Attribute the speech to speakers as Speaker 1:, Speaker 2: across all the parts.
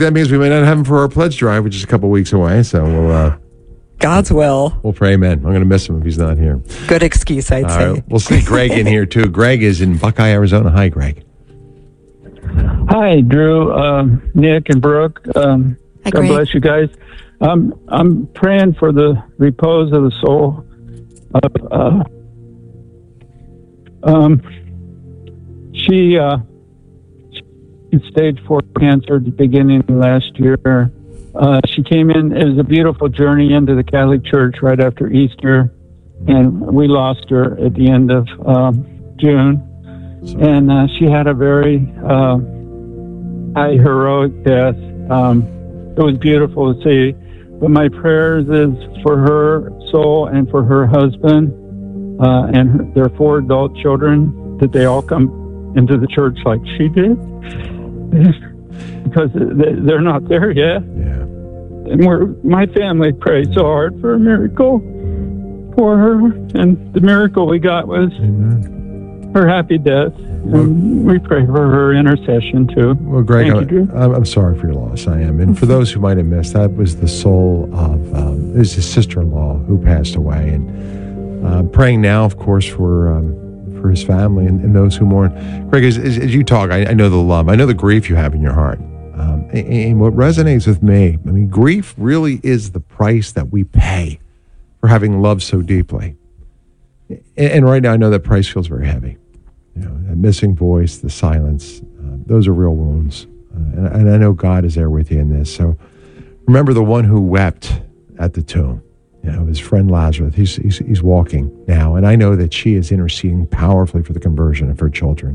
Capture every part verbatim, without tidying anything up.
Speaker 1: that means we may not have him for our pledge drive, which is a couple weeks away. So we'll uh,
Speaker 2: God's will.
Speaker 1: We'll pray, amen. I'm going to miss him if he's not here.
Speaker 2: Good excuse, I'd
Speaker 1: All
Speaker 2: say.
Speaker 1: right, we'll see Greg in here too. Greg is in Buckeye, Arizona. Hi, Greg.
Speaker 3: Hi, Drew, um, Nick, and Brooke. Um,
Speaker 2: Hi,
Speaker 3: God
Speaker 2: Greg.
Speaker 3: bless you guys. Um, I'm praying for the repose of the soul of. Uh, um, she uh, stage four cancer at the beginning of last year. Uh, she came in, it was a beautiful journey into the Catholic Church right after Easter, and we lost her at the end of um, June.
Speaker 1: Sorry.
Speaker 3: And uh, she had a very uh, high heroic death. Um, it was beautiful to see. But my prayers is for her soul and for her husband uh, and her, their four adult children, that they all come into the church like she did. Because they're not there yet.
Speaker 1: Yeah.
Speaker 3: And we're, my family prayed so hard for a miracle for her. And the miracle we got was
Speaker 1: Amen.
Speaker 3: her happy death. And we pray for her intercession too.
Speaker 1: Well, Greg,
Speaker 3: Thank you,
Speaker 1: I'm,
Speaker 3: Drew.
Speaker 1: I'm I'm sorry for your loss. I am. And for those who might have missed, that was the soul of, um, it was his sister-in-law who passed away. And uh, praying now, of course, for um, for his family and, and those who mourn. Greg, as, as, as you talk, I, I know the love, I know the grief you have in your heart. Um, and, and what resonates with me, I mean, grief really is the price that we pay for having loved so deeply. And, and right now, I know that price feels very heavy. You know, that missing voice, the silence, uh, those are real wounds. Uh, and, and I know God is there with you in this. So remember the one who wept at the tomb, you know, his friend Lazarus. He's, he's, he's walking now. And I know that she is interceding powerfully for the conversion of her children.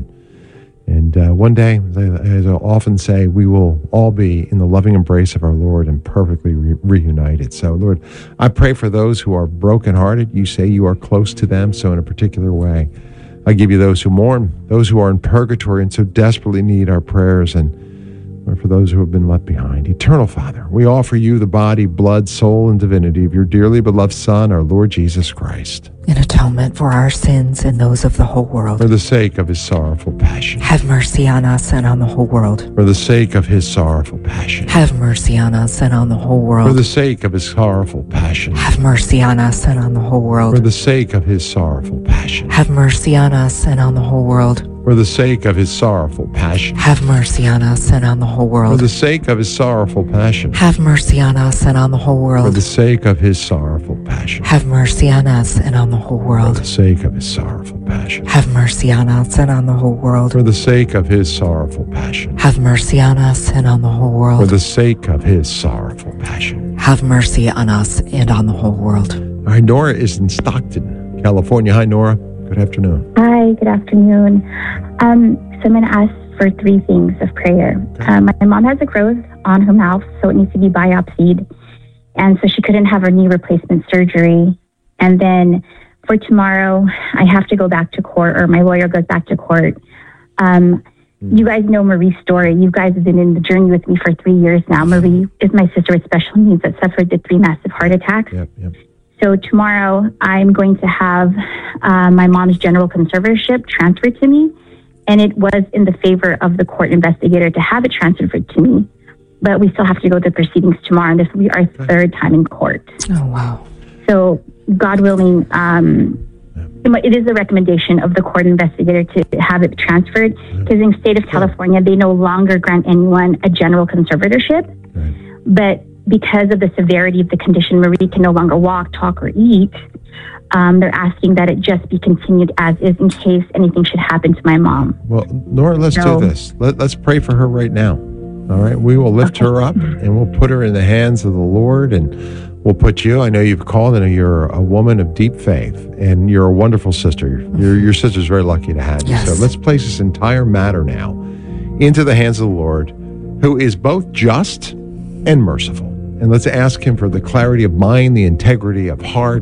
Speaker 1: And uh, one day, as I often say, we will all be in the loving embrace of our Lord and perfectly re- reunited. So, Lord, I pray for those who are brokenhearted. You say you are close to them, so in a particular way, I give you those who mourn, those who are in purgatory and so desperately need our prayers, and Lord, for those who have been left behind. Eternal Father, we offer you the body, blood, soul, and divinity of your dearly beloved Son, our Lord Jesus Christ,
Speaker 2: In atonement for our sins and those of the whole world.
Speaker 1: for the sake of his sorrowful passion.
Speaker 2: Have mercy on us and on the whole world.
Speaker 1: For the sake of his sorrowful passion.
Speaker 2: Have mercy on us and on the whole
Speaker 1: For
Speaker 2: world.
Speaker 1: the sake of his sorrowful passion.
Speaker 2: Have mercy on us and on the whole
Speaker 1: For
Speaker 2: world.
Speaker 1: the sake of his sorrowful passion.
Speaker 2: Have mercy on us and on the whole world.
Speaker 1: For the sake of his sorrowful passion.
Speaker 2: Have mercy on us and on the whole
Speaker 1: For
Speaker 2: world.
Speaker 1: the sake of his sorrowful passion.
Speaker 2: Have mercy on us and on the whole
Speaker 1: For
Speaker 2: world.
Speaker 1: the sake of his sorrowful passion.
Speaker 2: Have mercy on us and on the whole
Speaker 1: For
Speaker 2: world.
Speaker 1: the sake of his sorrowful passion.
Speaker 2: Have mercy on us and on the whole world.
Speaker 1: For the sake of his sorrowful passion.
Speaker 2: Have mercy on us and on the whole
Speaker 1: For
Speaker 2: world.
Speaker 1: the sake of his sorrowful passion.
Speaker 2: Have mercy on us and on the whole world.
Speaker 1: All right, Nora is in Stockton, California. Hi, Nora. Good afternoon.
Speaker 4: Hi, good afternoon. Um, so I'm going to ask for three things of prayer. Um, my mom has a growth on her mouth, so it needs to be biopsied. And so she couldn't have her knee replacement surgery. And then for tomorrow, I have to go back to court, or my lawyer goes back to court. Um, you guys know Marie's story. You guys have been in the journey with me for three years now. Marie is my sister with special needs that suffered the three massive heart attacks.
Speaker 1: Yep, yep.
Speaker 4: So tomorrow, I'm going to have uh, my mom's general conservatorship transferred to me, and it was in the favor of the court investigator to have it transferred to me. But we still have to go through proceedings tomorrow, and this will be our third time in court.
Speaker 2: Oh, wow.
Speaker 4: So, God willing, um, it is a recommendation of the court investigator to have it transferred, because in the state of California, they no longer grant anyone a general conservatorship.
Speaker 1: Right.
Speaker 4: But because of the severity of the condition, Marie can no longer walk, talk, or eat. Um, they're asking that it just be continued as is in case anything should happen to my mom.
Speaker 1: Well, Nora, let's
Speaker 4: No.
Speaker 1: do this. Let, let's pray for her right now. All right. We will lift
Speaker 4: Okay.
Speaker 1: her up and we'll put her in the hands of the Lord, and we'll put you. I know you've called, and you're a woman of deep faith, and you're a wonderful sister. Your, your sister's very lucky to have you.
Speaker 2: Yes.
Speaker 1: So let's place this entire matter now into the hands of the Lord, who is both just and merciful. And let's ask him for the clarity of mind, the integrity of heart,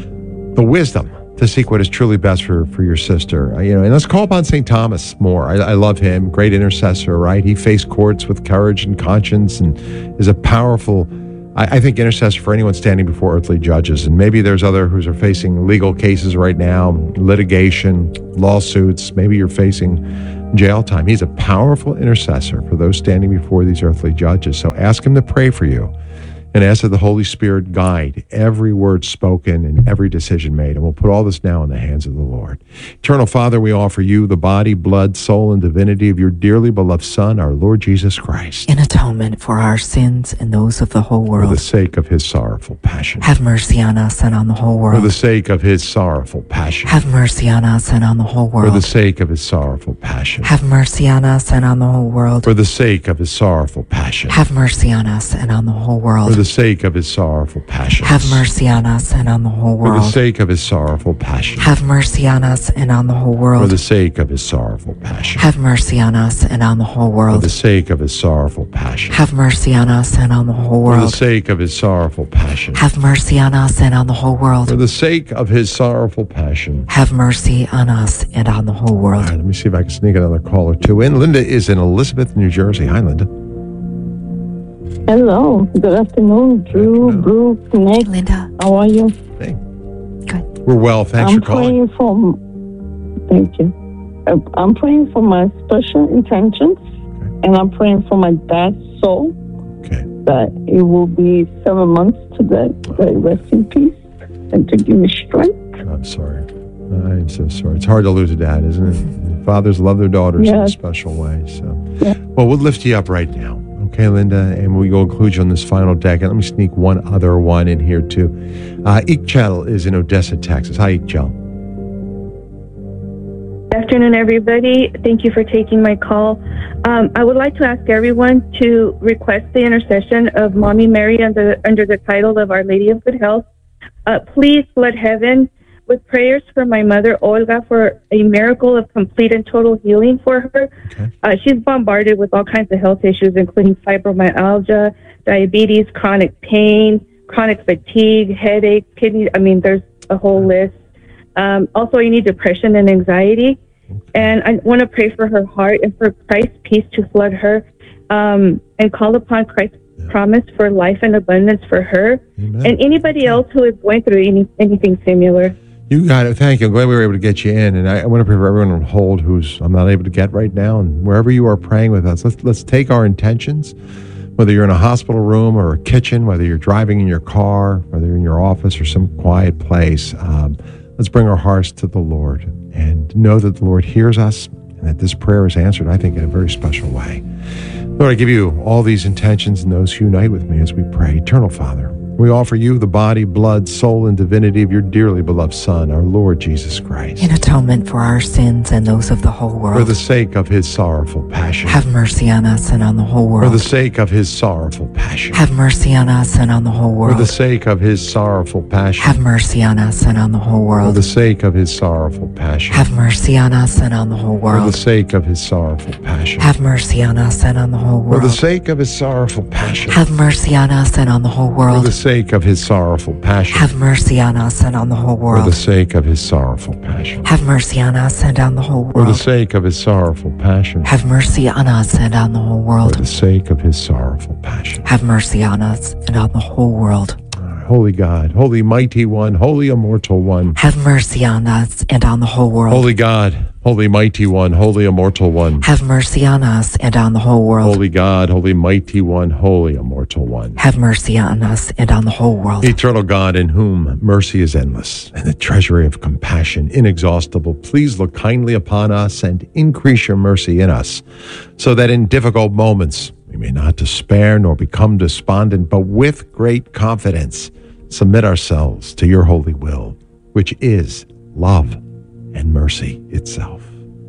Speaker 1: the wisdom to seek what is truly best for, for your sister. Uh, you know, and let's call upon Saint Thomas more. I, I love him, great intercessor, right? He faced courts with courage and conscience, and is a powerful, I, I think, intercessor for anyone standing before earthly judges. And maybe there's other who are facing legal cases right now, litigation, lawsuits. Maybe you're facing jail time. He's a powerful intercessor for those standing before these earthly judges. So ask him to pray for you. And ask that the Holy Spirit guide every word spoken and every decision made. And we'll put all this now in the hands of the Lord. Eternal Father, we offer you the body, blood, soul, and divinity of your dearly beloved Son, our Lord Jesus Christ.
Speaker 2: In atonement for our sins and those of the whole
Speaker 1: For
Speaker 2: world.
Speaker 1: the sake of his sorrowful passion.
Speaker 2: Have mercy on us and on the whole
Speaker 1: For
Speaker 2: world.
Speaker 1: the sake of his sorrowful passion.
Speaker 2: Have mercy on us and on the whole
Speaker 1: For
Speaker 2: world.
Speaker 1: the sake of his sorrowful passion.
Speaker 2: Have mercy on us and on the whole world.
Speaker 1: For the sake of his sorrowful passion.
Speaker 2: Have mercy on us and on the whole
Speaker 1: For
Speaker 2: world.
Speaker 1: the sake of his sorrowful passion.
Speaker 2: Have mercy on us and on the whole
Speaker 1: For the
Speaker 2: world.
Speaker 1: sake of his sorrowful passion.
Speaker 2: Have mercy on us and on the whole
Speaker 1: For
Speaker 2: world.
Speaker 1: the sake of his sorrowful passion.
Speaker 2: Have mercy on us and on the whole
Speaker 1: For
Speaker 2: world.
Speaker 1: the sake of his sorrowful passion.
Speaker 2: Have mercy on us and on the whole
Speaker 1: For the
Speaker 2: world.
Speaker 1: sake of his sorrowful passion.
Speaker 2: Have mercy on us and on the whole
Speaker 1: For
Speaker 2: world.
Speaker 1: the sake of his sorrowful passion.
Speaker 2: Have mercy on us and on the whole
Speaker 1: All
Speaker 2: world.
Speaker 1: right, let me see if I can sneak another call or two in. Linda is in Elizabeth, New Jersey. Hi, Linda.
Speaker 5: Hello. Good afternoon, Drew,
Speaker 1: afternoon.
Speaker 5: Brooke, Nick.
Speaker 2: Linda,
Speaker 5: How are you?
Speaker 1: Hey.
Speaker 2: good.
Speaker 1: We're well. Thanks
Speaker 5: I'm
Speaker 1: for calling.
Speaker 5: praying for. Thank you. Uh, I'm praying for my special intentions, and I'm praying for my dad's soul
Speaker 1: Okay.
Speaker 5: that it will be seven months today. That he rest in peace, and to give me strength.
Speaker 1: I'm sorry. I'm so sorry. It's hard to lose a dad, isn't it? Fathers love their daughters in a
Speaker 5: Yes.
Speaker 1: special way. So,
Speaker 5: Yeah.
Speaker 1: well, we'll lift you up right now. Okay, Linda, and we will include you on this final deck. And let me sneak one other one in here, too. Uh, Iqchel is in Odessa, Texas. Hi, Iqchel.
Speaker 6: Good afternoon, everybody. Thank you for taking my call. Um, I would like to ask everyone to request the intercession of Mommy Mary under, under the title of Our Lady of Good Health. Uh, please flood heaven with prayers for my mother, Olga, for a miracle of complete and total healing for her.
Speaker 1: Okay.
Speaker 6: Uh, she's bombarded with all kinds of health issues, including fibromyalgia, diabetes, chronic pain, chronic fatigue, headache, kidney. I mean, there's a whole list. Um, also, you need depression and anxiety. And I want to pray for her heart and for Christ's peace to flood her, um, and call upon Christ's
Speaker 1: Yeah.
Speaker 6: promise for life and abundance for her
Speaker 1: Amen.
Speaker 6: and anybody else who is going through any, anything similar.
Speaker 1: You got it. Thank you. I'm glad we were able to get you in. And I, I want to pray for everyone on hold who's I'm not able to get right now. And wherever you are praying with us, let's let's take our intentions, whether you're in a hospital room or a kitchen, whether you're driving in your car, whether you're in your office or some quiet place. Um, let's bring our hearts to the Lord and know that the Lord hears us and that this prayer is answered, I think, in a very special way. Lord, I give you all these intentions and those who unite with me as we pray. Eternal Father, we offer you the body, blood, soul, and divinity of your dearly beloved Son, our Lord Jesus Christ.
Speaker 2: In atonement for our sins and those of the whole
Speaker 1: For
Speaker 2: world.
Speaker 1: the sake of his sorrowful passion.
Speaker 2: Have mercy on us and on the whole
Speaker 1: For
Speaker 2: world.
Speaker 1: the sake of his sorrowful passion.
Speaker 2: Have mercy on us and on the whole
Speaker 1: For the
Speaker 2: world.
Speaker 1: sake of his sorrowful passion.
Speaker 2: Have mercy on us and on the whole
Speaker 1: For
Speaker 2: world.
Speaker 1: the sake of his sorrowful passion.
Speaker 2: Have mercy on us and on the whole
Speaker 1: For the
Speaker 2: world.
Speaker 1: sake of his sorrowful passion.
Speaker 2: Have mercy on us and on the whole
Speaker 1: For the
Speaker 2: world.
Speaker 1: sake of his sorrowful passion.
Speaker 2: Have mercy on us and on the whole
Speaker 1: For
Speaker 2: world.
Speaker 1: the sake of his sorrowful passion.
Speaker 2: Have mercy on us and on the whole
Speaker 1: For the
Speaker 2: world.
Speaker 1: sake of his sorrowful passion.
Speaker 2: Have mercy on us and on the whole
Speaker 1: For the
Speaker 2: world.
Speaker 1: sake of his sorrowful passion.
Speaker 2: Have mercy on us and on the whole
Speaker 1: For
Speaker 2: world.
Speaker 1: the sake of his sorrowful passion.
Speaker 2: Have mercy on us and on the whole world.
Speaker 1: Holy God, holy mighty one, holy immortal one.
Speaker 2: Have mercy on us and on the whole world.
Speaker 1: Holy God, holy mighty one, holy immortal one.
Speaker 2: Have mercy on us and on the whole world.
Speaker 1: Holy God, holy mighty one, holy immortal one.
Speaker 2: Have mercy on us and on the whole world.
Speaker 1: Eternal God, in whom mercy is endless and the treasury of compassion inexhaustible, please look kindly upon us and increase your mercy in us, so that in difficult moments we may not despair nor become despondent, but with great confidence submit ourselves to your holy will, which is love and mercy itself.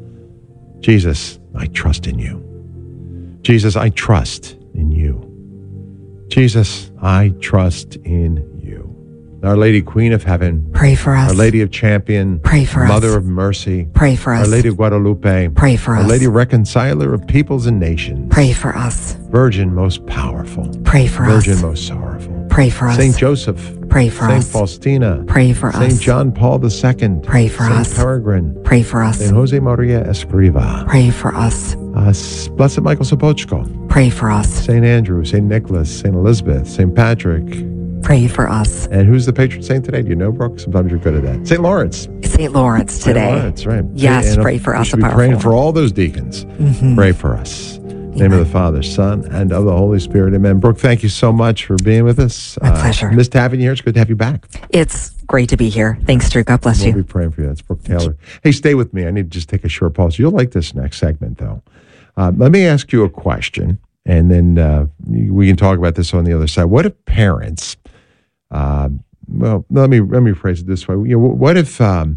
Speaker 1: Jesus, I trust in you. Jesus, I trust in you. Jesus, I trust in you. Our Lady Queen of Heaven,
Speaker 2: Pray for us.
Speaker 1: Our Lady of Champion,
Speaker 2: Pray for
Speaker 1: Mother
Speaker 2: us.
Speaker 1: of Mercy,
Speaker 2: Pray for
Speaker 1: Our
Speaker 2: us.
Speaker 1: Lady of Guadalupe,
Speaker 2: Pray for
Speaker 1: Our
Speaker 2: us.
Speaker 1: Lady Reconciler of peoples and nations,
Speaker 2: Pray for us.
Speaker 1: Virgin most powerful,
Speaker 2: Pray for
Speaker 1: Virgin
Speaker 2: us.
Speaker 1: most sorrowful,
Speaker 2: Pray for us.
Speaker 1: Saint Joseph,
Speaker 2: Pray for
Speaker 1: Saint
Speaker 2: us.
Speaker 1: Faustina,
Speaker 2: Pray for
Speaker 1: Saint
Speaker 2: us.
Speaker 1: John Paul the Second,
Speaker 2: Pray for
Speaker 1: Saint
Speaker 2: us.
Speaker 1: Peregrine,
Speaker 2: Pray for us.
Speaker 1: Saint Jose Maria Escriva,
Speaker 2: Pray for us.
Speaker 1: uh, S- Blessed Michael Sopochko,
Speaker 2: Pray for us.
Speaker 1: Saint Andrew, Saint Nicholas, Saint Elizabeth, Saint Patrick.
Speaker 2: Pray for us.
Speaker 1: And who's the patron saint today? Do you know, Brooke? Sometimes you're good at that. Saint Lawrence.
Speaker 2: It's Saint Lawrence today.
Speaker 1: Saint Lawrence, right.
Speaker 2: Yes,
Speaker 1: and
Speaker 2: pray for us.
Speaker 1: We should be praying for all those deacons. Mm-hmm. Pray for us. In the name of the Father, Son, and of the Holy Spirit. Amen. Brooke, thank you so much for being with us.
Speaker 2: My uh, pleasure.
Speaker 1: Missed having you here. It's good to have you back.
Speaker 2: It's great to be here. Thanks, Drew. God bless
Speaker 1: we'll
Speaker 2: you.
Speaker 1: We'll be praying for you. That's Brooke Taylor. Hey, stay with me. I need to just take a short pause. You'll like this next segment, though. Uh, let me ask you a question, and then uh, we can talk about this on the other side. What if parents, uh, well, let me let me phrase it this way. You know, what if um,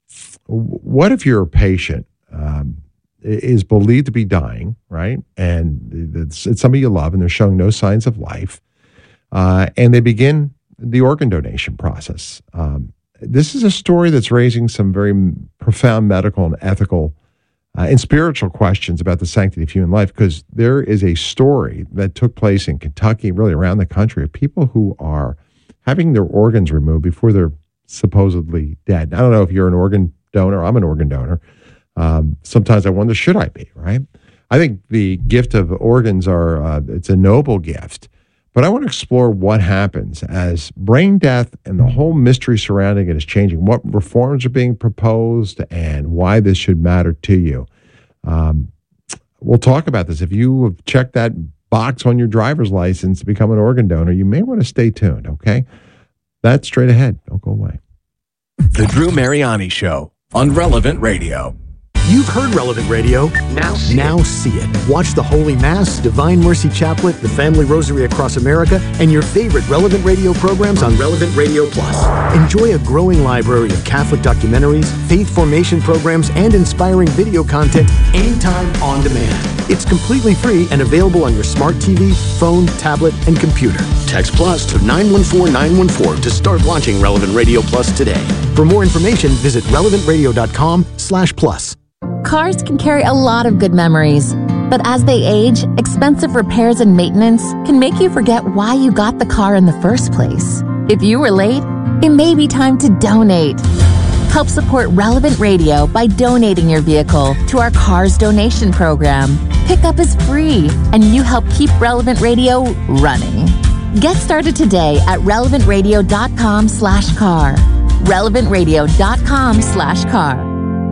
Speaker 1: what if you're a patient um, is believed to be dying, right? And it's, it's somebody you love, and they're showing no signs of life, uh, and they begin the organ donation process. Um, this is a story that's raising some very profound medical and ethical uh, and spiritual questions about the sanctity of human life, because there is a story that took place in Kentucky, really around the country, of people who are having their organs removed before they're supposedly dead. I don't know if you're an organ donor. I'm an organ donor. Um, sometimes I wonder, should I be, right? I think the gift of organs are, uh, it's a noble gift. But I want to explore what happens as brain death and the whole mystery surrounding it is changing, what reforms are being proposed, and why this should matter to you. Um, we'll talk about this. If you have checked that box on your driver's license to become an organ donor, you may want to stay tuned, okay? That's straight ahead. Don't go away.
Speaker 7: The Drew Mariani Show on Relevant Radio.
Speaker 8: You've heard Relevant Radio. Now see, now it. see it. Watch the Holy Mass, Divine Mercy Chaplet, the Family Rosary Across America, and your favorite Relevant Radio programs on Relevant Radio Plus. Enjoy a growing library of Catholic documentaries, faith formation programs, and inspiring video content anytime on demand. It's completely free and available on your smart T V, phone, tablet, and computer. Text Plus to nine one four nine one four to start watching Relevant Radio Plus today. For more information, visit relevant radio dot com slash plus.
Speaker 9: Cars can carry a lot of good memories, but as they age, expensive repairs and maintenance can make you forget why you got the car in the first place. If you were late, it may be time to donate. Help support Relevant Radio by donating your vehicle to our Cars Donation Program. Pickup is free, and you help keep Relevant Radio running. Get started today at relevant radio dot com slash car. relevant radio dot com slash car.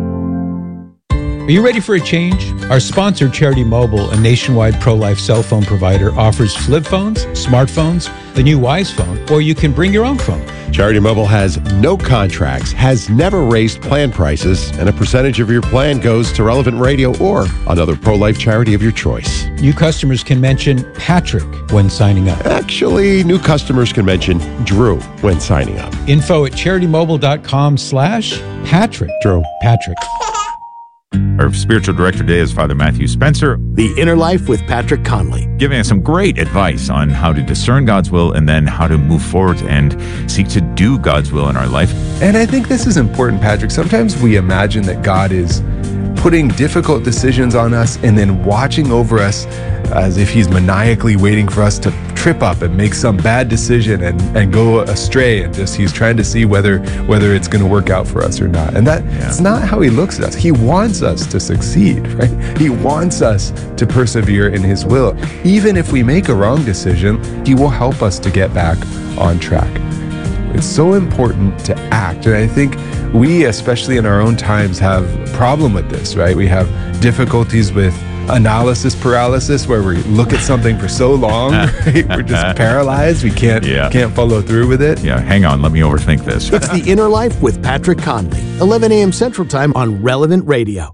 Speaker 10: Are you ready for a change? Our sponsor, Charity Mobile, a nationwide pro-life cell phone provider, offers flip phones, smartphones, the new Wise Phone, or you can bring your own phone.
Speaker 11: Charity Mobile has no contracts, has never raised plan prices, and a percentage of your plan goes to Relevant Radio or another pro-life charity of your choice.
Speaker 10: New customers can mention Patrick when signing up.
Speaker 11: Actually, new customers can mention Drew when signing up.
Speaker 10: Info at charity mobile dot com slash Patrick.
Speaker 11: Drew.
Speaker 10: Patrick.
Speaker 12: Our spiritual director today is Father Matthew Spencer.
Speaker 8: The Inner Life with Patrick Conley.
Speaker 12: Giving us some great advice on how to discern God's will and then how to move forward and seek to do God's will in our life.
Speaker 13: And I think this is important, Patrick. Sometimes we imagine that God is putting difficult decisions on us and then watching over us as if he's maniacally waiting for us to trip up and make some bad decision and, and go astray, and just he's trying to see whether whether it's going to work out for us or not. And that yeah. it's not how he looks at us. He wants us to succeed, right? He wants us to persevere in his will. Even if we make a wrong decision, he will help us to get back on track. It's so important to act. And I think we, especially in our own times, have a problem with this, right? We have difficulties with analysis paralysis, where we look at something for so long, right? We're just paralyzed. We can't yeah. can't follow through with it.
Speaker 12: Yeah, hang on. Let me overthink this.
Speaker 8: It's The Inner Life with Patrick Conley, eleven a.m. Central Time on Relevant Radio.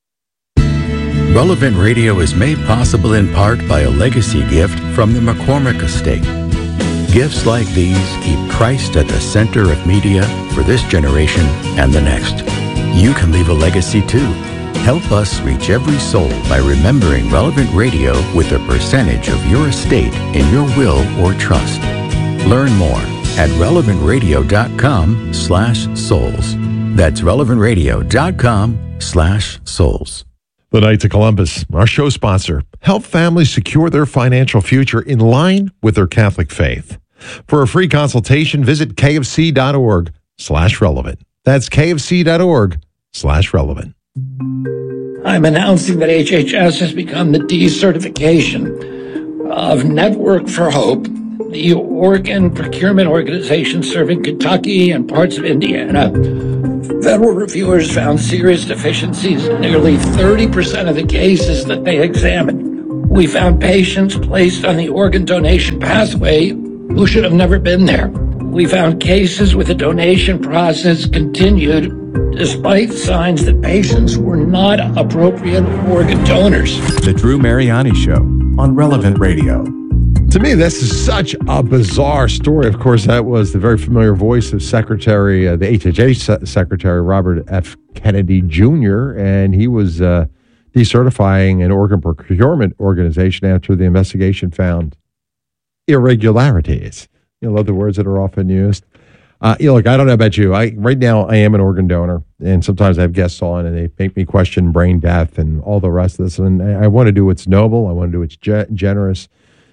Speaker 14: Relevant Radio is made possible in part by a legacy gift from the McCormick Estate. Gifts like these keep Christ at the center of media for this generation and the next. You can leave a legacy too. Help us reach every soul by remembering Relevant Radio with a percentage of your estate in your will or trust. Learn more at relevant radio dot com slash souls. That's relevant radio dot com slash souls.
Speaker 11: The Knights of Columbus, our show sponsor, help families secure their financial future in line with their Catholic faith. For a free consultation, visit kfc.org slash relevant. That's kfc.org slash relevant.
Speaker 15: I'm announcing that H H S has become the decertification of Network for Hope, the organ procurement organization serving Kentucky and parts of Indiana, Federal reviewers found serious deficiencies in nearly thirty percent of the cases that they examined. We found patients placed on the organ donation pathway who should have never been there. We found cases with the donation process continued despite signs that patients were not appropriate organ donors.
Speaker 7: The Drew Mariani Show on Relevant Radio.
Speaker 1: To me, this is such a bizarre story. Of course, that was the very familiar voice of Secretary, uh, the H H S Secretary, Robert F. Kennedy Junior, and he was uh, decertifying an organ procurement organization after the investigation found irregularities. You know, love the words that are often used. Uh, you know, look, I don't know about you. I right now I am an organ donor, and sometimes I have guests on, and they make me question brain death and all the rest of this. And I, I want to do what's noble. I want to do what's ge- generous,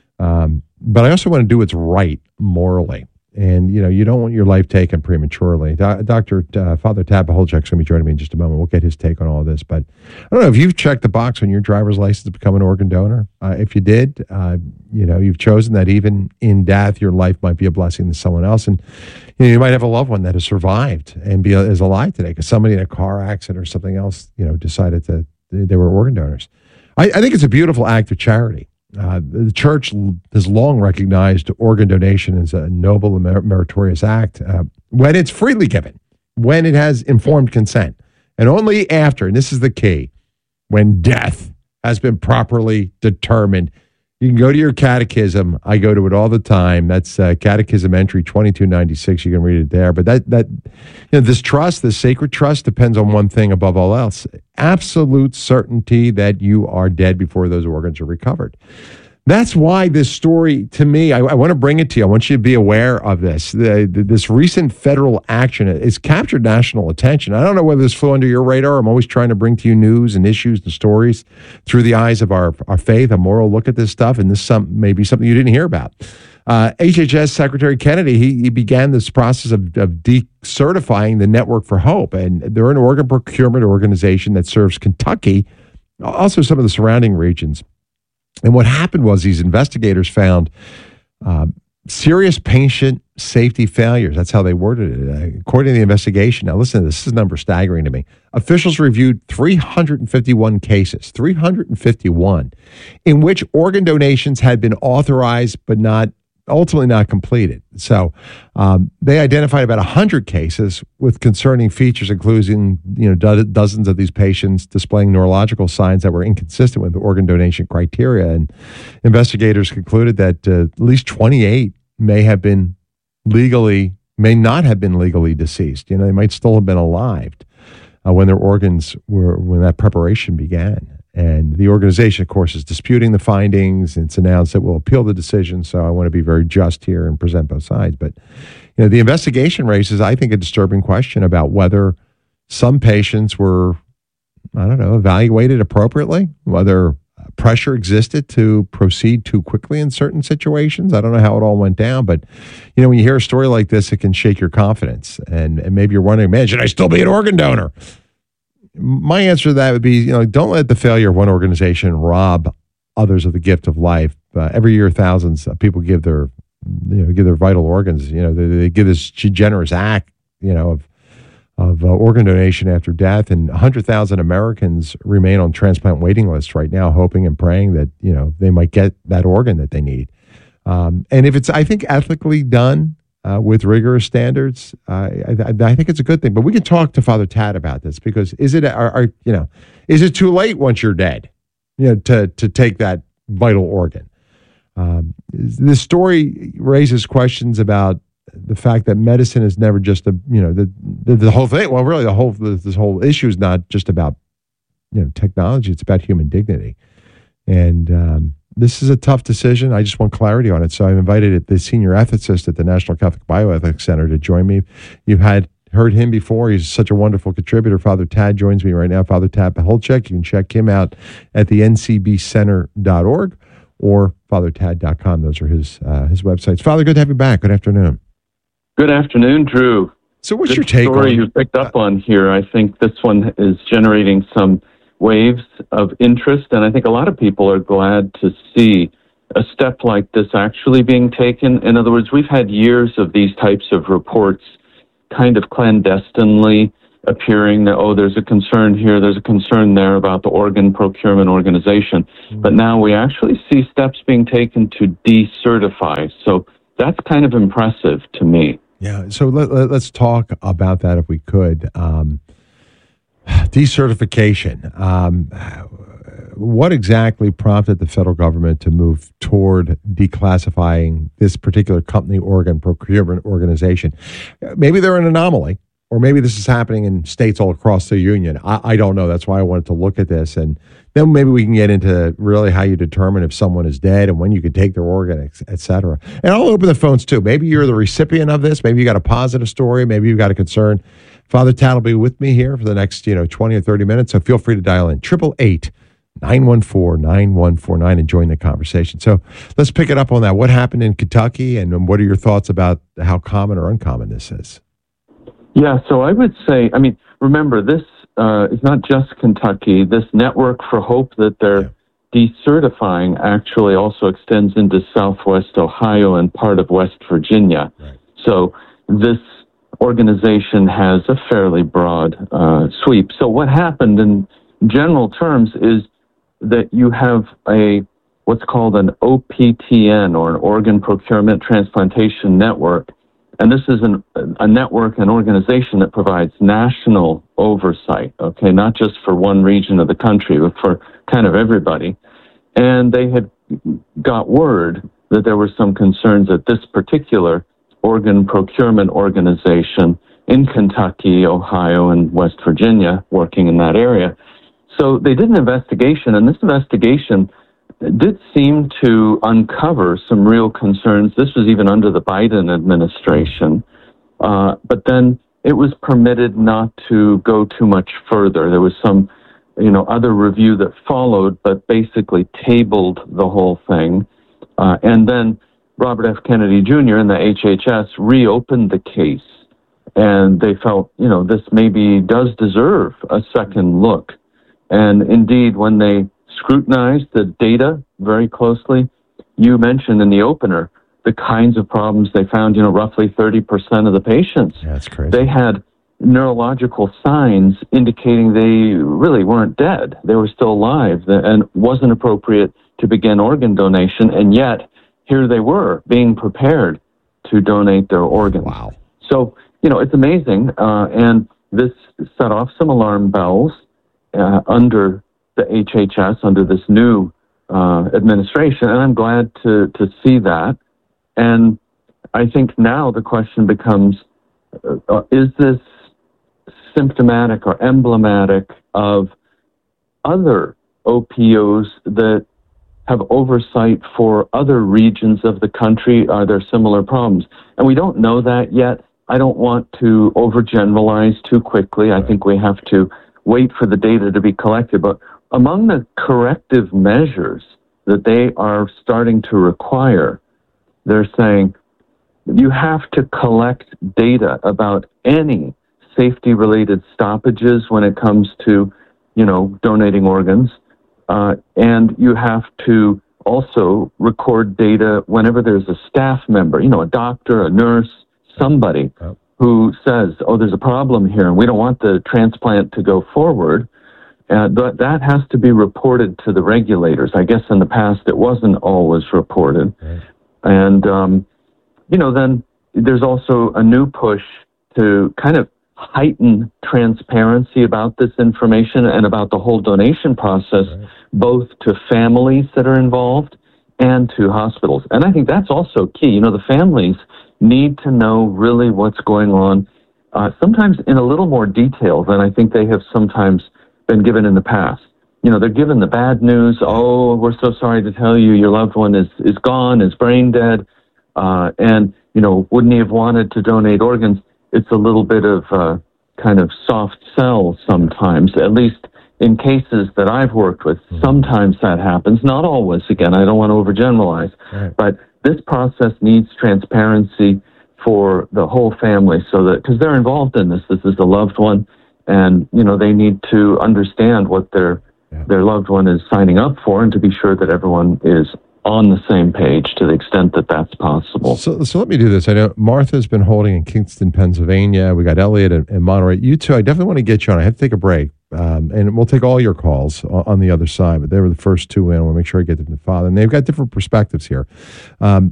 Speaker 1: um, but I also want to do what's right morally. And you know, you don't want your life taken prematurely. Do- Doctor Uh, Father Tad Pacholczyk's going to be joining me in just a moment. We'll get his take on all of this. But I don't know if you've checked the box on your driver's license to become an organ donor. Uh, if you did, uh, you know, you've chosen that even in death, your life might be a blessing to someone else, and you know, you might have a loved one that has survived and be is alive today because somebody in a car accident or something else, you know, decided that they were organ donors. I, I think it's a beautiful act of charity. Uh, the church has long recognized organ donation as a noble and mer- meritorious act uh, when it's freely given, when it has informed consent, and only after, and this is the key, when death has been properly determined. You can go to your catechism. I go to it all the time. That's uh, Catechism Entry twenty-two ninety-six. You can read it there. But that that you know, this trust, this sacred trust, depends on one thing above all else: absolute certainty that you are dead before those organs are recovered. That's why this story, to me, I, I want to bring it to you. I want you to be aware of this. The, the, this recent federal action has captured national attention. I don't know whether this flew under your radar. I'm always trying to bring to you news and issues and stories through the eyes of our, our faith, a moral look at this stuff, and this some, may be something you didn't hear about. Uh, H H S Secretary Kennedy, he, he began this process of, of decertifying the Network for Hope, and they're an organ procurement organization that serves Kentucky, also some of the surrounding regions. And what happened was these investigators found um, serious patient safety failures. That's how they worded it. Uh, according to the investigation, now listen to this, this is a number staggering to me. Officials reviewed three hundred fifty-one cases, three hundred fifty-one, in which organ donations had been authorized but not ultimately not completed. So um, they identified about one hundred cases with concerning features, including you know do- dozens of these patients displaying neurological signs that were inconsistent with the organ donation criteria. And investigators concluded that uh, at least twenty-eight may have been legally, may not have been legally deceased. You know, they might still have been alive uh, when their organs were, when that preparation began. And the organization, of course, is disputing the findings. It's announced that we'll appeal the decision. So I want to be very just here and present both sides. But you know, the investigation raises, I think, a disturbing question about whether some patients were, I don't know, evaluated appropriately, whether pressure existed to proceed too quickly in certain situations. I don't know how it all went down, but you know, when you hear a story like this, it can shake your confidence. And, and maybe you're wondering, man, should I still be an organ donor? My answer to that would be, you know, don't let the failure of one organization rob others of the gift of life. Uh, every year, thousands of people give their, you know, give their vital organs. You know, they, they give this generous act, you know, of of uh, organ donation after death, and one hundred thousand Americans remain on transplant waiting lists right now, hoping and praying that you know they might get that organ that they need. Um, and if it's, I think, ethically done. Uh, with rigorous standards, uh, I, I think it's a good thing. But we can talk to Father Tad about this because is it, are, are, you know, is it too late once you're dead, you know, to to take that vital organ? Um, this story raises questions about the fact that medicine is never just a, you know, the the, the whole thing. Well, really, the whole this whole issue is not just about you know technology; it's about human dignity, and. Um, This is a tough decision. I just want clarity on it. So I've invited the senior ethicist at the National Catholic Bioethics Center to join me. You've had heard him before. He's such a wonderful contributor. Father Tad joins me right now. Father Tad Pacholczyk. You can check him out at the N C B center dot org or father tad dot com. Those are his uh, his websites. Father, good to have you back. Good afternoon.
Speaker 16: Good afternoon, Drew.
Speaker 1: So what's
Speaker 16: this
Speaker 1: your take
Speaker 16: story
Speaker 1: on...
Speaker 16: you picked up on here? I think this one is generating some waves of interest, and I think a lot of people are glad to see a step like this actually being taken. In other words, we've had years of these types of reports kind of clandestinely appearing that, oh, there's a concern here, there's a concern there about the organ procurement organization. Mm-hmm. But now we actually see steps being taken to decertify. So that's kind of impressive to me.
Speaker 1: Yeah. So let, let, let's talk about that if we could. Um, decertification. Um, what exactly prompted the federal government to move toward declassifying this particular company organ procurement organization? Maybe they're an anomaly, or maybe this is happening in states all across the union. I, I don't know. That's why I wanted to look at this. And then maybe we can get into really how you determine if someone is dead and when you can take their organ, et cetera. And I'll open the phones too. Maybe you're the recipient of this. Maybe you got a positive story. Maybe you've got a concern. Father Tad will be with me here for the next, you know, twenty or thirty minutes. So feel free to dial in eight eight eight, nine one four, nine one four nine and join the conversation. So let's pick it up on that. What happened in Kentucky, and what are your thoughts about how common or uncommon this is?
Speaker 16: Yeah, so I would say, I mean, remember, this uh, is not just Kentucky. This Network for Hope that they're yeah. decertifying actually also extends into Southwest Ohio and part of West Virginia. Right. So this organization has a fairly broad uh, sweep. So what happened in general terms is that you have a what's called an O P T N, or an Organ Procurement Transplantation Network. And this is an, a network, an organization that provides national oversight, okay, not just for one region of the country, but for kind of everybody. And they had got word that there were some concerns at this particular organ procurement organization in Kentucky, Ohio, and West Virginia, working in that area. So they did an investigation, and this investigation did seem to uncover some real concerns. This was even under the Biden administration. Uh, but then it was permitted not to go too much further. There was some, you know, other review that followed, but basically tabled the whole thing. Uh, and then Robert F. Kennedy Junior and the H H S reopened the case, and they felt, you know, this maybe does deserve a second look. And indeed, when they scrutinized the data very closely, you mentioned in the opener the kinds of problems they found. You know, roughly thirty percent of the patients,
Speaker 1: yeah, that's crazy.
Speaker 16: They had neurological signs indicating they really weren't dead. They were still alive, and it wasn't appropriate to begin organ donation, and yet here they were being prepared to donate their organs.
Speaker 1: Wow.
Speaker 16: So, you know, it's amazing, uh, and this set off some alarm bells uh, under the H H S, under this new uh, administration, and I'm glad to, to see that. And I think now the question becomes, uh, is this symptomatic or emblematic of other O P Os that have oversight for other regions of the country? Are there similar problems? And we don't know that yet. I don't want to overgeneralize too quickly. I think we have to wait for the data to be collected. But among the corrective measures that they are starting to require, they're saying you have to collect data about any safety-related stoppages when it comes to, you know, donating organs. Uh, and you have to also record data whenever there's a staff member, you know, a doctor, a nurse, somebody who says, oh, there's a problem here and we don't want the transplant to go forward. Uh, but that has to be reported to the regulators. I guess in the past it wasn't always reported. Right. And, um, you know, then there's also a new push to kind of heighten transparency about this information and about the whole donation process, right, both to families that are involved and to hospitals. And I think that's also key. You know, the families need to know really what's going on, uh, sometimes in a little more detail than I think they have sometimes been given in the past. You know, they're given the bad news. Oh, we're so sorry to tell you your loved one is, is gone, is brain dead. Uh, and, you know, wouldn't he have wanted to donate organs? It's a little bit of uh, kind of soft sell sometimes, at least in cases that I've worked with. Mm-hmm. Sometimes that happens, not always. Again, I don't want to overgeneralize, right, but this process needs transparency for the whole family, so that, because they're involved in this, this is a loved one, and, you know, they need to understand what their, yeah. their loved one is signing up for, and to be sure that everyone is on the same page to the extent that that's possible.
Speaker 1: So, so let me do this. I know Martha's been holding in Kingston, Pennsylvania. We got Elliot in, in Monterey. You two, I definitely want to get you on. I have to take a break, um, and we'll take all your calls on, on the other side. But they were the first two in. I want to make sure I get them to Father, and they've got different perspectives here. Um,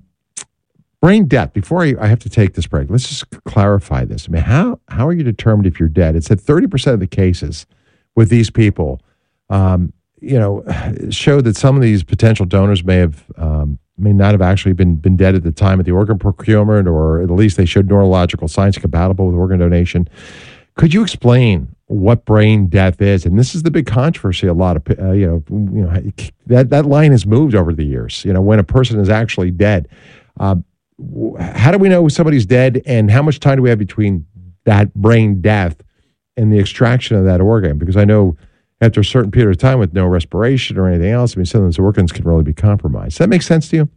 Speaker 1: brain death. Before I, I have to take this break, let's just clarify this. I mean, how how are you determined if you're dead? It said thirty percent of the cases with these people. Um, you know, showed that some of these potential donors may have, um, may not have actually been, been dead at the time of the organ procurement, or at least they showed neurological signs compatible with organ donation. Could you explain what brain death is? And this is the big controversy. A lot of, uh, you know, you know, that, that line has moved over the years, you know, when a person is actually dead. Uh, how do we know somebody's dead, and how much time do we have between that brain death and the extraction of that organ? Because I know after a certain period of time with no respiration or anything else, I mean, some of those organs can really be compromised. Does that make sense to you?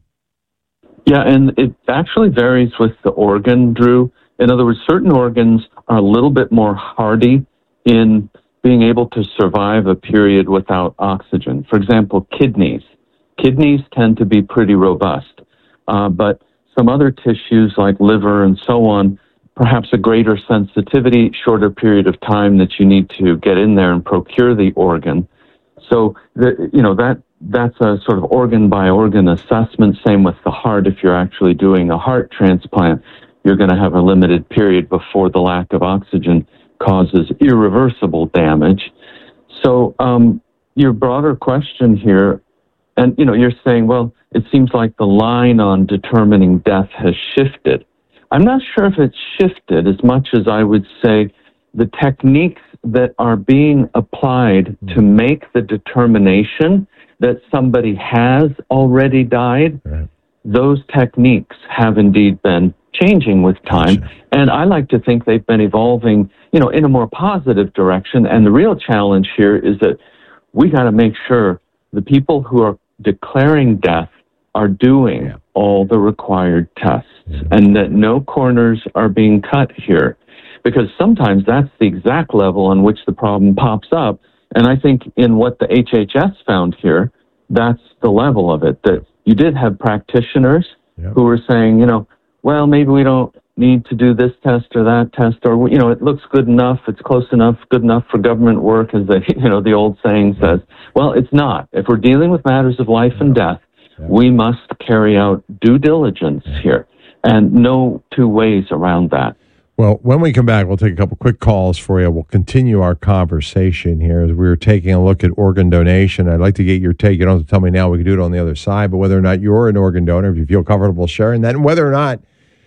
Speaker 16: Yeah, and it actually varies with the organ, Drew. In other words, certain organs are a little bit more hardy in being able to survive a period without oxygen. For example, kidneys. Kidneys tend to be pretty robust, uh, but some other tissues like liver and so on, perhaps a greater sensitivity, shorter period of time that you need to get in there and procure the organ. So, the, you know, that that's a sort of organ by organ assessment. Same with the heart. If you're actually doing a heart transplant, you're going to have a limited period before the lack of oxygen causes irreversible damage. So, um, your broader question here, and, you know, you're saying, well, it seems like the line on determining death has shifted. I'm not sure if it's shifted as much as I would say the techniques that are being applied to make the determination that somebody has already died, right. Those techniques have indeed been changing with time. Gotcha. And I like to think they've been evolving, you know, in a more positive direction. And the real challenge here is that we got to make sure the people who are declaring death are doing yeah. all the required tests, yeah. and that no corners are being cut here, because sometimes that's the exact level on which the problem pops up. And I think in what the H H S found here, that's the level of it, that you did have practitioners yeah. who were saying, you know, well, maybe we don't need to do this test or that test, or, you know, it looks good enough, it's close enough, good enough for government work, as the, you know, the old saying says. Well, it's not. If we're dealing with matters of life and death, we must carry out due diligence here, and no two ways around that.
Speaker 1: Well, when we come back, we'll take a couple quick calls for you. We'll continue our conversation here as we're taking a look at organ donation. I'd like to get your take. You don't have to tell me now. We can do it on the other side, but whether or not you're an organ donor, if you feel comfortable sharing that, and whether or not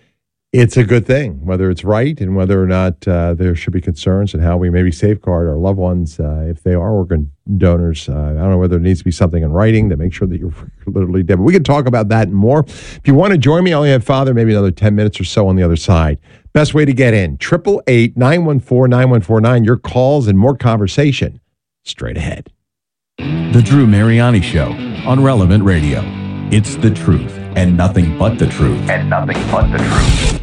Speaker 1: it's a good thing, whether it's right, and whether or not uh, there should be concerns and how we maybe safeguard our loved ones uh, if they are organ donors. Uh, I don't know whether there needs to be something in writing to make sure that you're literally dead. But we can talk about that and more. If you want to join me, I only have Father, maybe another ten minutes or so on the other side. Best way to get in, eight eight eight, nine one four, nine one four nine. Your calls and more conversation straight ahead.
Speaker 7: The Drew Mariani Show on Relevant Radio. It's the truth and nothing but the truth. And nothing but the truth.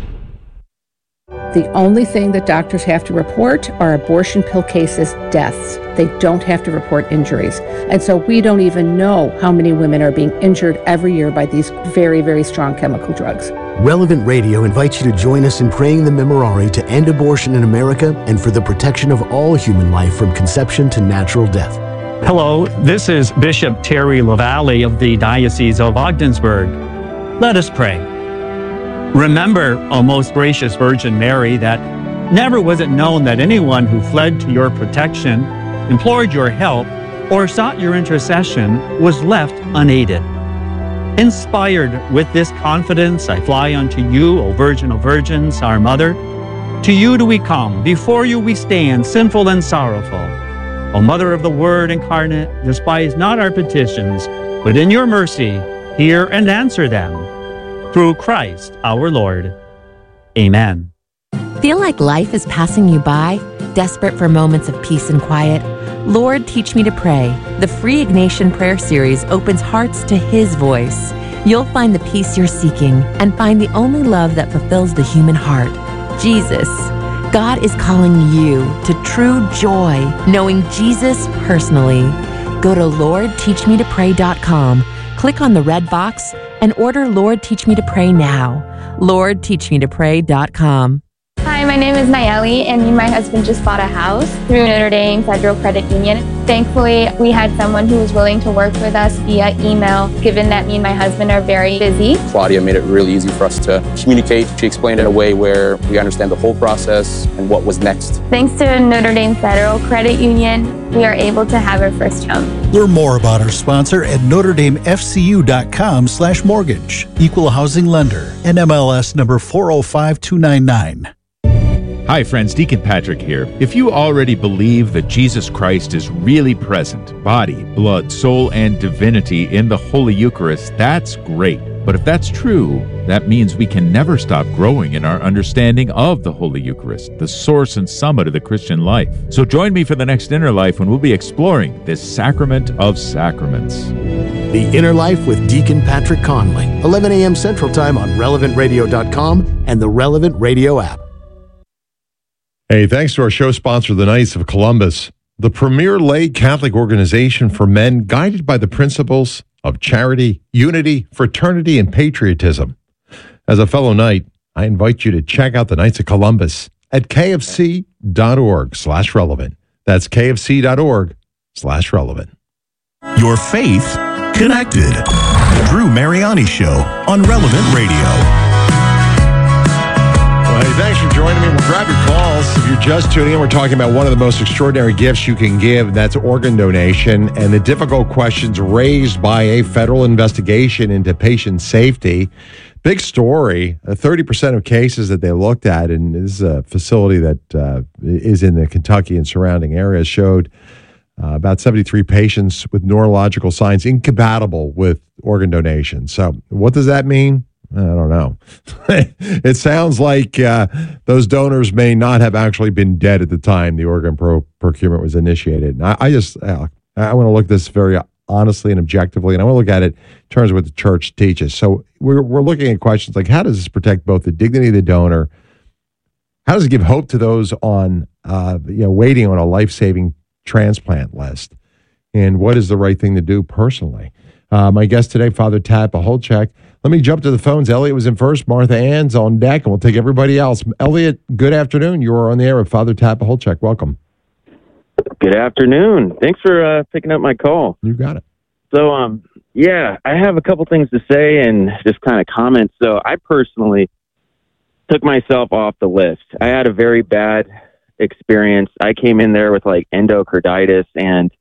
Speaker 17: The only thing that doctors have to report are abortion pill cases, deaths. They don't have to report injuries. And so we don't even know how many women are being injured every year by these very, very strong chemical drugs.
Speaker 8: Relevant Radio invites you to join us in praying the Memorare to end abortion in America and for the protection of all human life from conception to natural death.
Speaker 18: Hello, this is Bishop Terry LaValle of the Diocese of Ogdensburg. Let us pray. Remember, O most gracious Virgin Mary, that never was it known that anyone who fled to your protection, implored your help, or sought your intercession was left unaided. Inspired with this confidence, I fly unto you, O Virgin of Virgins, our Mother. To you do we come, before you we stand, sinful and sorrowful. O Mother of the Word incarnate, despise not our petitions, but in your mercy hear and answer them. Through Christ our Lord. Amen.
Speaker 9: Feel like life is passing you by? Desperate for moments of peace and quiet? Lord, Teach Me to Pray. The free Ignatian Prayer Series opens hearts to His voice. You'll find the peace you're seeking and find the only love that fulfills the human heart, Jesus. God is calling you to true joy, knowing Jesus personally. Go to Lord Teach Me to Pray dot com.
Speaker 19: click on the red box and order Lord Teach Me to Pray now. Lord Teach Me to Pray dot com.
Speaker 20: Hi, my name is Nayeli, and me and my husband just bought a house through Notre Dame Federal Credit Union. Thankfully, we had someone who was willing to work with us via email, given that me and my husband are very busy.
Speaker 21: Claudia made it really easy for us to communicate. She explained it in a way where we understand the whole process and what was next.
Speaker 20: Thanks to Notre Dame Federal Credit Union, we are able to have our first home.
Speaker 22: Learn more about our sponsor at Notre Dame F C U dot com slash mortgage. Equal housing lender. N M L S number four oh five two nine nine.
Speaker 12: Hi friends, Deacon Patrick here. If you already believe that Jesus Christ is really present, body, blood, soul, and divinity in the Holy Eucharist, that's great. But if that's true, that means we can never stop growing in our understanding of the Holy Eucharist, the source and summit of the Christian life. So join me for the next Inner Life when we'll be exploring this sacrament of sacraments.
Speaker 8: The Inner Life with Deacon Patrick Conley, eleven a.m. Central Time on relevant radio dot com and the Relevant Radio app.
Speaker 11: Hey, thanks to our show sponsor, the Knights of Columbus, the premier lay Catholic organization for men guided by the principles of charity, unity, fraternity, and patriotism. As a fellow Knight, I invite you to check out the Knights of Columbus at kfc.org slash relevant. That's kfc.org slash relevant.
Speaker 23: Your faith connected. The Drew Mariani Show on Relevant Radio.
Speaker 11: Well, hey, thanks for joining me. We'll grab your calls. If you're just tuning in, we're talking about one of the most extraordinary gifts you can give, and that's organ donation, and the difficult questions raised by a federal investigation into patient safety. Big story. Uh, thirty percent of cases that they looked at, and this is a facility that uh, is in the Kentucky and surrounding areas, showed uh, about seventy-three patients with neurological signs incompatible with organ donation. So what does that mean? I don't know. It sounds like uh, those donors may not have actually been dead at the time the organ pro- procurement was initiated. And I, I just, uh, I want to look at this very honestly and objectively, and I want to look at it in terms of what the church teaches. So we're we're looking at questions like, how does this protect both the dignity of the donor? How does it give hope to those on, uh, you know, waiting on a life-saving transplant list? And what is the right thing to do personally? Uh, my guest today, Father Tad Pacholczyk. Let me jump to the phones. Elliot was in first. Martha Ann's on deck, and we'll take everybody else. Elliot, good afternoon. You are on the air with Father Tad Pacholczyk. Welcome.
Speaker 24: Good afternoon. Thanks for uh, picking up my call.
Speaker 11: You got it.
Speaker 24: So, um, yeah, I have a couple things to say and just kind of comments. So I personally took myself off the list. I had a very bad experience. I came in there with like endocarditis, and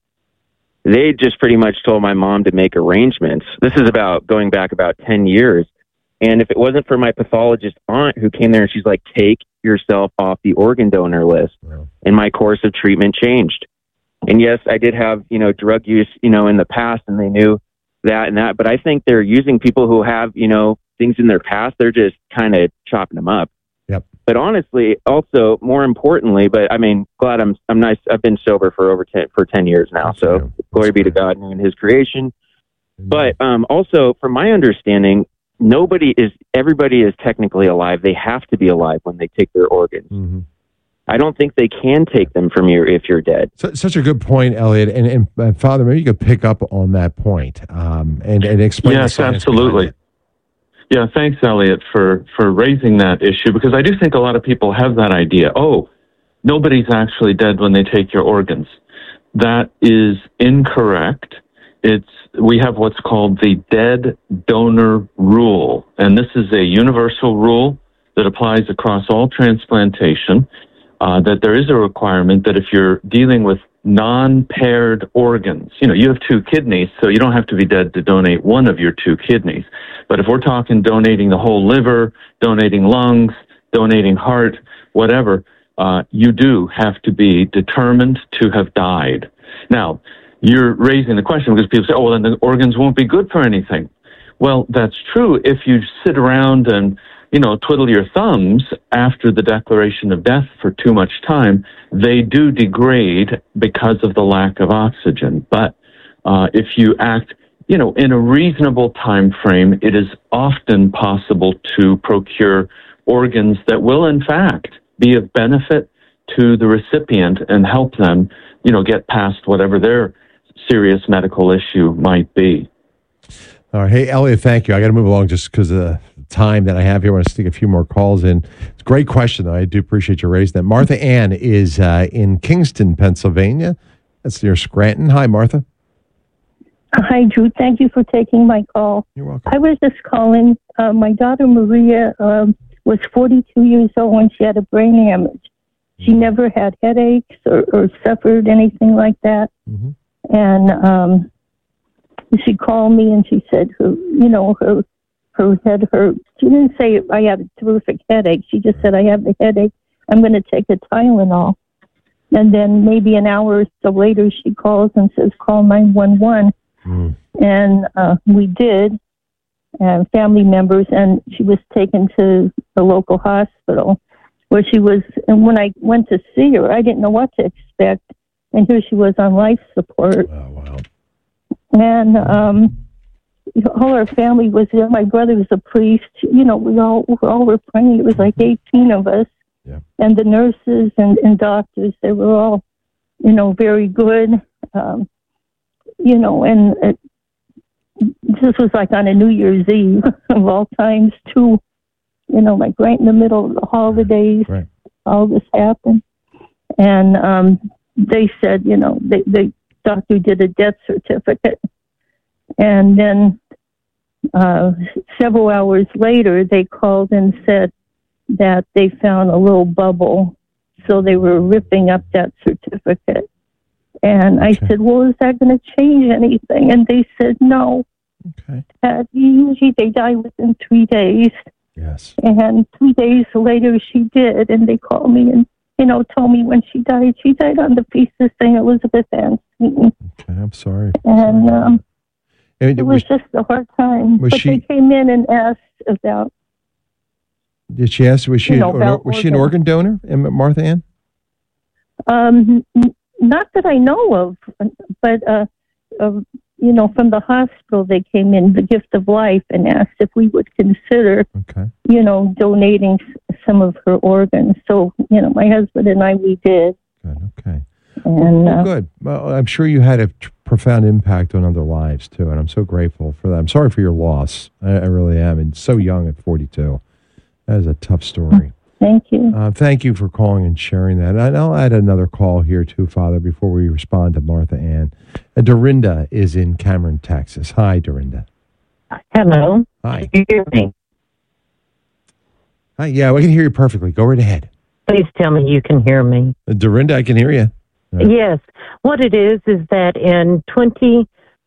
Speaker 24: they just pretty much told my mom to make arrangements. This is about going back about ten years. And if it wasn't for my pathologist aunt who came there and she's like, take yourself off the organ donor list. Wow. And my course of treatment changed. And yes, I did have, you know, drug use, you know, in the past, and they knew that and that. But I think they're using people who have, you know, things in their past. They're just kind of chopping them up.
Speaker 11: Yep.
Speaker 24: But honestly, also more importantly, but I mean, glad I'm I'm nice. I've been sober for over ten for ten years now. That's so true. Glory That's be true. to God and His creation. Mm-hmm. But um, also, from my understanding, nobody is everybody is technically alive. They have to be alive when they take their organs.
Speaker 11: Mm-hmm.
Speaker 24: I don't think they can take them from you if you're dead.
Speaker 11: So, such a good point, Elliot. And, and uh, Father, maybe you could pick up on that point um, and and explain.
Speaker 16: Yes, absolutely. Yeah, thanks, Elliot, for, for raising that issue, because I do think a lot of people have that idea. Oh, nobody's actually dead when they take your organs. That is incorrect. It's we have what's called the dead donor rule, and this is a universal rule that applies across all transplantation, uh, that there is a requirement that if you're dealing with non-paired organs, you know, you have two kidneys, so you don't have to be dead to donate one of your two kidneys. But if we're talking donating the whole liver, donating lungs, donating heart, whatever, uh, you do have to be determined to have died. Now, you're raising the question because people say, oh, well, then the organs won't be good for anything. Well, that's true if you sit around and, you know, twiddle your thumbs after the declaration of death for too much time. They do degrade because of the lack of oxygen. But uh, if you act, you know, in a reasonable time frame, it is often possible to procure organs that will, in fact, be of benefit to the recipient and help them, you know, get past whatever their serious medical issue might be.
Speaker 1: All right. Hey, Elliot, thank you. I got to move along just because of the time that I have here. I want to stick a few more calls in. It's a great question, though. I do appreciate you raising that. Martha Ann is uh, in Kingston, Pennsylvania. That's near Scranton. Hi, Martha.
Speaker 3: Hi, Drew. Thank you for taking my call.
Speaker 1: You're welcome.
Speaker 3: I was just calling. Uh, my daughter Maria um, was forty-two years old when she had a brain hemorrhage. She
Speaker 1: Mm-hmm.
Speaker 3: never had headaches or, or suffered anything like that.
Speaker 1: Mm-hmm.
Speaker 3: And um, she called me and she said, her, you know, her her head hurt. She didn't say I had a terrific headache. She just said, I have a headache. I'm going to take a Tylenol. And then maybe an hour or so later, she calls and says, call nine one one.
Speaker 1: Mm.
Speaker 3: And uh, we did, and family members, and she was taken to the local hospital where she was, and when I went to see her, I didn't know what to expect, and here she was on life support.
Speaker 1: Oh, wow.
Speaker 3: And um, all our family was there. My brother was a priest. You know, we all, we all were praying. It was like eighteen of us.
Speaker 1: Yeah. And
Speaker 3: the nurses and, and doctors, they were all, you know, very good. Um, you know, and it, this was like on a New Year's Eve of all times, too. You know, like right in the middle of the holidays,
Speaker 1: right.
Speaker 3: all this happened. And um, they said, you know, they, the doctor did a death certificate. And then uh, several hours later, they called and said that they found a little bubble. So they were ripping up that certificate. And I said, well, is that going to change anything? And they said, no.
Speaker 1: Okay.
Speaker 3: Uh, usually they die within three days.
Speaker 1: Yes.
Speaker 3: And three days later she did. And they called me and, you know, told me when she died. She died on the feast of Saint Elizabeth Ann Seton.
Speaker 1: Okay, I'm sorry.
Speaker 3: And um,
Speaker 1: And
Speaker 3: it was, was just a hard time.
Speaker 1: was
Speaker 3: But
Speaker 1: she-
Speaker 3: they came in and asked about,
Speaker 1: Did she ask, was she,
Speaker 3: You know,
Speaker 1: an,
Speaker 3: about
Speaker 1: was she an organ donor, Em- Martha Ann?
Speaker 3: um, n- not that I know of, but, uh, uh, you know, from the hospital, they came in, the Gift of Life, and asked if we would consider,
Speaker 1: okay.
Speaker 3: you know, donating s- some of her organs. So, you know, my husband and I, we did.
Speaker 1: Good, okay.
Speaker 3: And,
Speaker 1: Well,
Speaker 3: uh,
Speaker 1: good. Well, I'm sure you had a tr- profound impact on other lives, too, and I'm so grateful for that. I'm sorry for your loss. I, I really am. And so young at forty-two. That is a tough story.
Speaker 3: Thank you.
Speaker 1: Uh, thank you for calling and sharing that. And I'll add another call here, too, Father, before we respond to Martha Ann. Uh, Dorinda is in Cameron, Texas. Hi, Dorinda.
Speaker 4: Hello.
Speaker 1: Hi.
Speaker 4: Can you hear me?
Speaker 1: Hi. Yeah, we can hear you perfectly. Go right ahead.
Speaker 4: Please tell me you can hear me.
Speaker 1: Uh, Dorinda, I can hear you. Uh,
Speaker 4: Yes. What it is is that in twenty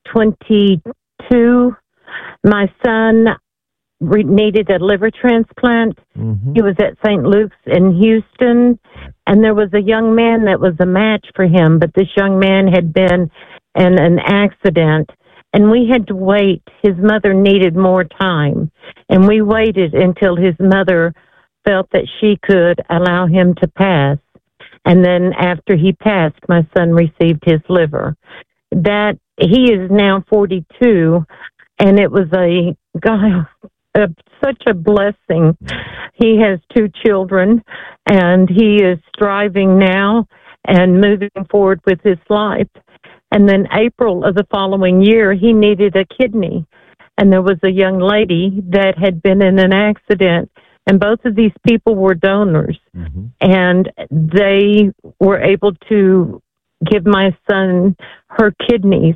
Speaker 4: twenty-two, my son re- needed a liver transplant.
Speaker 1: Mm-hmm.
Speaker 4: He was at Saint Luke's in Houston, and there was a young man that was a match for him, but this young man had been in an accident, and we had to wait. His mother needed more time, and we waited until his mother felt that she could allow him to pass. And then after he passed, my son received his liver. That he is now forty-two, and it was a God, a, such a blessing. He has two children, and he is striving now and moving forward with his life. And then April of the following year, he needed a kidney, and there was a young lady that had been in an accident. And both of these people were donors,
Speaker 1: mm-hmm.
Speaker 4: and they were able to give my son her kidneys.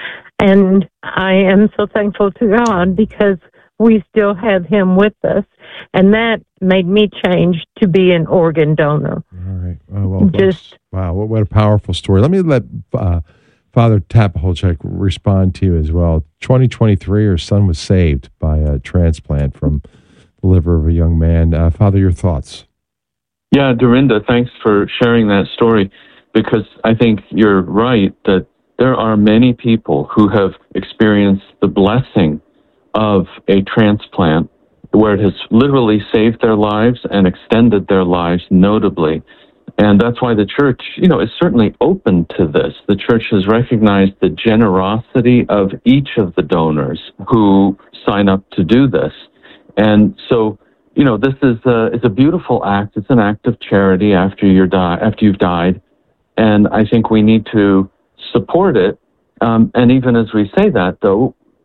Speaker 4: And I am so thankful to God because we still have him with us. And that made me change to be an organ donor.
Speaker 1: All right. Oh, well,
Speaker 4: Just
Speaker 1: folks, wow, what, what a powerful story. Let me let uh, Father Tapolchek respond to you as well. twenty twenty-three, her son was saved by a transplant from the liver of a young man. Uh, Father, your thoughts?
Speaker 16: Yeah, Dorinda, thanks for sharing that story, because I think you're right that there are many people who have experienced the blessing of a transplant where it has literally saved their lives and extended their lives notably. And that's why the church, you know, is certainly open to this. The church has recognized the generosity of each of the donors who sign up to do this. And so, you know, this is a, it's a beautiful act. It's an act of charity after you're die, after you've died. And I think we need to support it. Um, and even as we say that, though,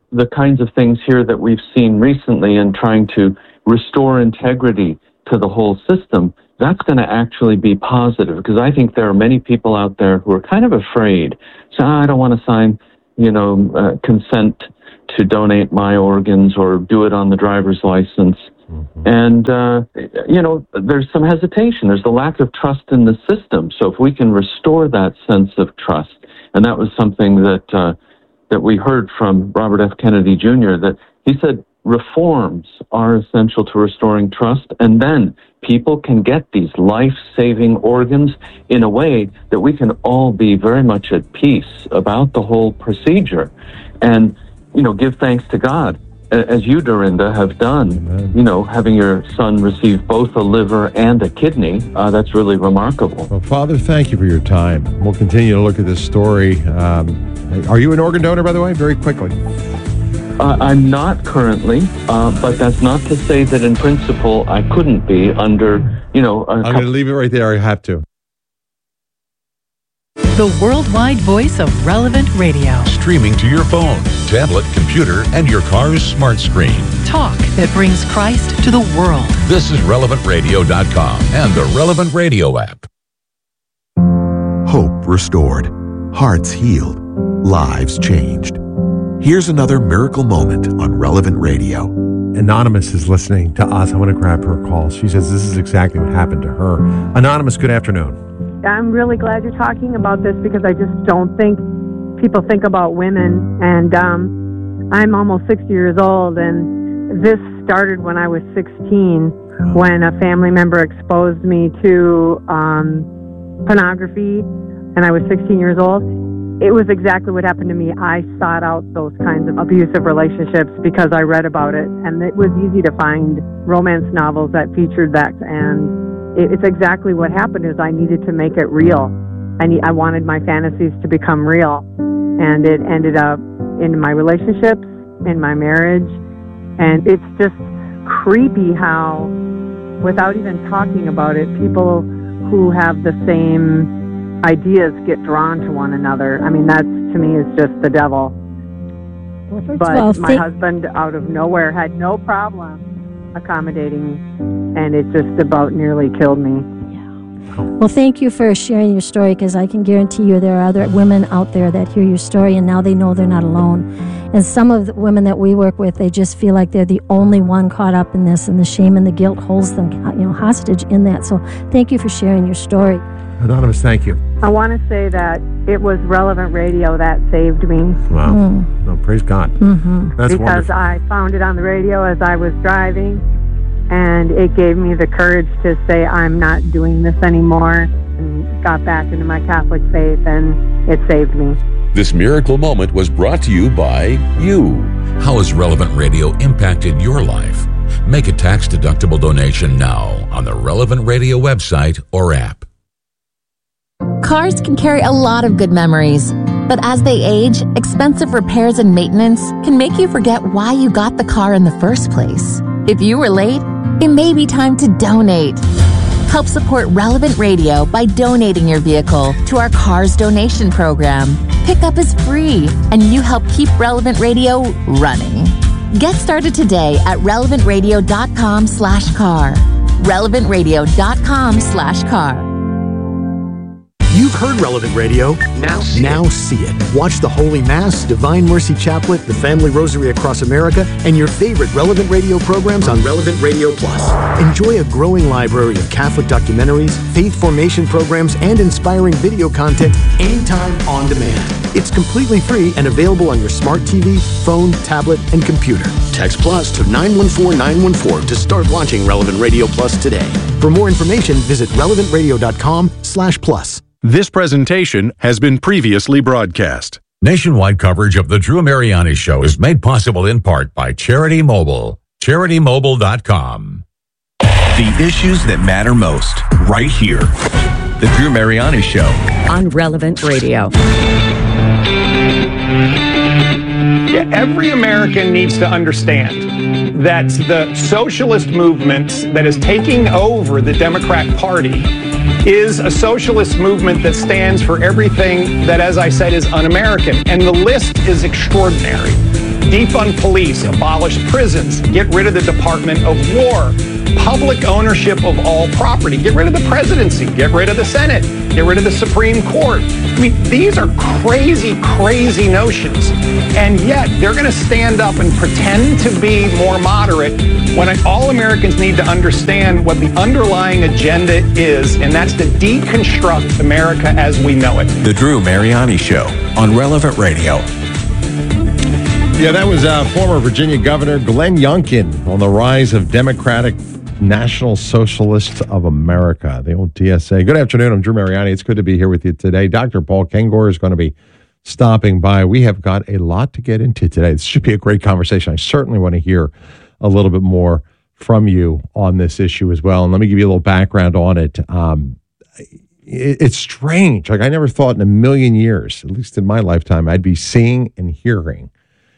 Speaker 16: the kinds of things here that we've seen recently in trying to restore integrity to the whole system, that's going to actually be positive, because I think there are many people out there who are kind of afraid. So I don't want to sign, you know, uh, consent to donate my organs or do it on the driver's license. Mm-hmm. And, uh, you know, there's some hesitation. There's a lack of trust in the system. So if we can restore that sense of trust, and that was something that, uh, that we heard from Robert F. Kennedy Junior, that he said reforms are essential to restoring trust, and then people can get these life-saving organs in a way that we can all be very much at peace about the whole procedure. And, you know, give thanks to God, as you, Dorinda, have done. Amen. You know, having your son receive both a liver and a kidney, uh, that's really remarkable.
Speaker 1: Well, Father, thank you for your time. We'll continue to look at this story. Um, are you an organ donor, by the way? Very quickly.
Speaker 16: Uh, I'm not currently, uh, but that's not to say that in principle I couldn't be under, you know... A
Speaker 1: I'm going to leave it right there. I have to.
Speaker 2: The worldwide voice of Relevant Radio.
Speaker 23: Streaming to your phone, tablet, computer, and your car's smart screen.
Speaker 2: Talk that brings Christ to the world.
Speaker 23: This is relevant radio dot com and the Relevant Radio app.
Speaker 5: Hope restored. Hearts healed. Lives changed. Here's another miracle moment on Relevant Radio.
Speaker 1: Anonymous is listening to us. I want to grab her call. She says this is exactly what happened to her. Anonymous, good afternoon.
Speaker 6: I'm really glad you're talking about this, because I just don't think people think about women. And um, I'm almost sixty years old, and this started when I was sixteen, oh. when a family member exposed me to um, pornography, and I was sixteen years old. It was exactly what happened to me. I sought out those kinds of abusive relationships because I read about it, and it was easy to find romance novels that featured that, and it's exactly what happened. Is I needed to make it real. I need, I wanted my fantasies to become real, and it ended up in my relationships, in my marriage, and it's just creepy how, without even talking about it, people who have the same ideas get drawn to one another. I mean, that to me is just the devil.
Speaker 10: Well, first
Speaker 6: but
Speaker 10: of all,
Speaker 6: my
Speaker 10: think-
Speaker 6: husband, out of nowhere, had no problem accommodating, and it just about nearly killed me.
Speaker 10: Well, thank you for sharing your story, because I can guarantee you there are other women out there that hear your story, and now they know they're not alone. And some of the women that we work with, they just feel like they're the only one caught up in this, and the shame and the guilt holds them, you know, hostage in that. So thank you for sharing your story.
Speaker 1: Anonymous, thank you.
Speaker 6: I want to say that it was Relevant Radio that saved me.
Speaker 1: Wow. Mm. No, praise God.
Speaker 6: Mm-hmm.
Speaker 1: That's
Speaker 6: because
Speaker 1: wonderful.
Speaker 6: I found it on the radio as I was driving, and it gave me the courage to say I'm not doing this anymore, and got back into my Catholic faith, and it saved me.
Speaker 23: This miracle moment was brought to you by you. How has Relevant Radio impacted your life? Make a tax-deductible donation now on the Relevant Radio website or app.
Speaker 9: Cars can carry a lot of good memories, but as they age, expensive repairs and maintenance can make you forget why you got the car in the first place. If you were late, it may be time to donate. Help support Relevant Radio by donating your vehicle to our Cars Donation Program. Pickup is free, and you help keep Relevant Radio running. Get started today at relevant radio dot com slash car. relevant radio dot com slash car.
Speaker 8: You've heard Relevant Radio. Now see, now see it. Watch the Holy Mass, Divine Mercy Chaplet, the Family Rosary Across America, and your favorite Relevant Radio programs on Relevant Radio Plus. Enjoy a growing library of Catholic documentaries, faith formation programs, and inspiring video content anytime on demand. It's completely free and available on your smart T V, phone, tablet, and computer. Text Plus to nine one four nine one four to start watching Relevant Radio Plus today. For more information, visit relevant radio dot com slash plus.
Speaker 23: This presentation has been previously broadcast. Nationwide coverage of The Drew Mariani Show is made possible in part by Charity Mobile. charity mobile dot com. The issues that matter most, right here. The Drew Mariani Show.
Speaker 2: On Relevant Radio.
Speaker 25: Yeah, every American needs to understand that the socialist movement that is taking over the Democrat Party is a socialist movement that stands for everything that, as I said, is un-American. And the list is extraordinary. defund police, abolish prisons, get rid of the Department of War, public ownership of all property, get rid of the presidency, get rid of the Senate, get rid of the Supreme Court. I mean, these are crazy, crazy notions. And yet they're going to stand up and pretend to be more moderate when all Americans need to understand what the underlying agenda is, and that's to deconstruct America as we know it.
Speaker 7: The Drew Mariani Show on Relevant Radio.
Speaker 11: Yeah, that was uh, former Virginia Governor Glenn Youngkin on the rise of Democratic National Socialists of America, the old D S A. Good afternoon. I'm Drew Mariani. It's good to be here with you today. Doctor Paul Kengor is going to be stopping by. We have got a lot to get into today. This should be a great conversation. I certainly want to hear a little bit more from you on this issue as well. And let me give you a little background on it. Um, it it's strange. Like, I never thought in a million years, at least in my lifetime, I'd be seeing and hearing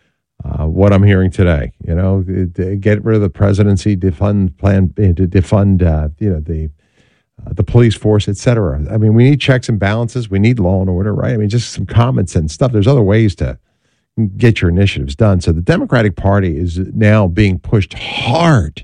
Speaker 11: Uh, what I'm hearing today. You know, get rid of the presidency, defund plan, to defund, uh, you know, the uh, the police force, et cetera. I mean, we need checks and balances. We need law and order, right? I mean, just some common sense stuff. There's other ways to get your initiatives done. So the Democratic Party is now being pushed hard,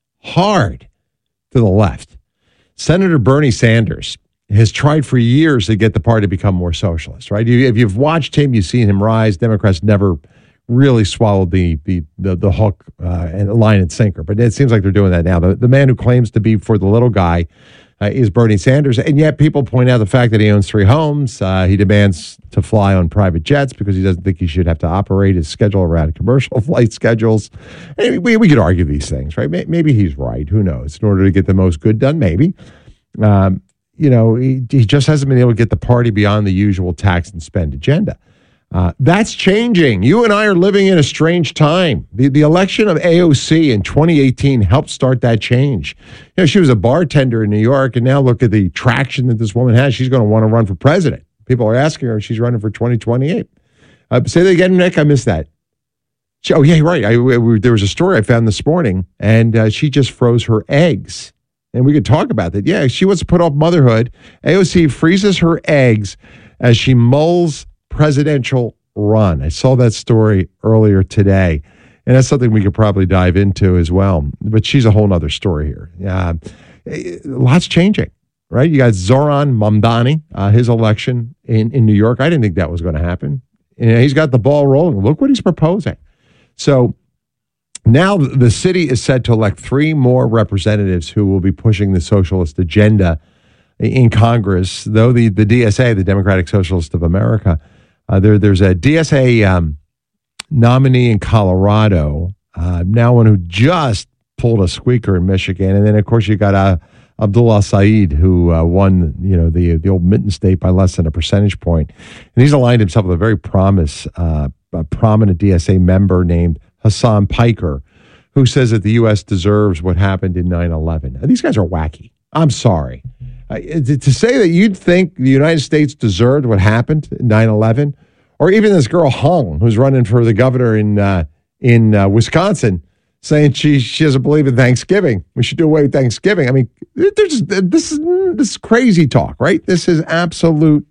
Speaker 11: hard to the left. Senator Bernie Sanders has tried for years to get the party to become more socialist, right? You, if you've watched him, you've seen him rise. Democrats never really swallowed the the the, the hook uh, and line and sinker, but it seems like they're doing that now. The, the man who claims to be for the little guy uh, is Bernie Sanders, and yet people point out the fact that he owns three homes. Uh, he demands to fly on private jets because he doesn't think he should have to operate his schedule around commercial flight schedules. And we we could argue these things, right? Maybe he's right. Who knows? In order to get the most good done, maybe. Um, you know, he, he just hasn't been able to get the party beyond the usual tax and spend agenda. Uh, that's changing. You and I are living in a strange time. The, the election of A O C in twenty eighteen helped start that change. You know, she was a bartender in New York, and now look at the traction that this woman has. She's going to want to run for president. People are asking her if she's running for twenty twenty-eight. Uh, say that again, Nick. I missed that. She, oh, yeah, right. I, we, there was a story I found this morning, and uh, she just froze her eggs. And we could talk about that. Yeah, she wants to put off motherhood. A O C freezes her eggs as she mulls presidential run. I saw that story earlier today, and that's something we could probably dive into as well. But she's a whole nother story here. Uh, lots changing, right? You got Zoran Mamdani, uh, his election in, in New York. I didn't think that was going to happen. And he's got the ball rolling. Look what he's proposing. So now the city is set to elect three more representatives who will be pushing the socialist agenda in Congress, though the, the D S A, the Democratic Socialists of America, Uh, there, there's a D S A um, nominee in Colorado, uh, now one who just pulled a squeaker in Michigan, and then of course you got uh, Abdullah Saeed, who uh, won, you know, the the old Mitten State by less than a percentage point, and he's aligned himself with a very promise, uh, a prominent D S A member named Hassan Piker, who says that the U S deserves what happened in nine eleven. Now, these guys are wacky. I'm sorry. Uh, to say that you'd think the United States deserved what happened in nine eleven, or even this girl Hung, who's running for the governor in uh, in uh, Wisconsin, saying she she doesn't believe in Thanksgiving. We should do away with Thanksgiving. I mean, there's this is this is crazy talk, right? This is absolute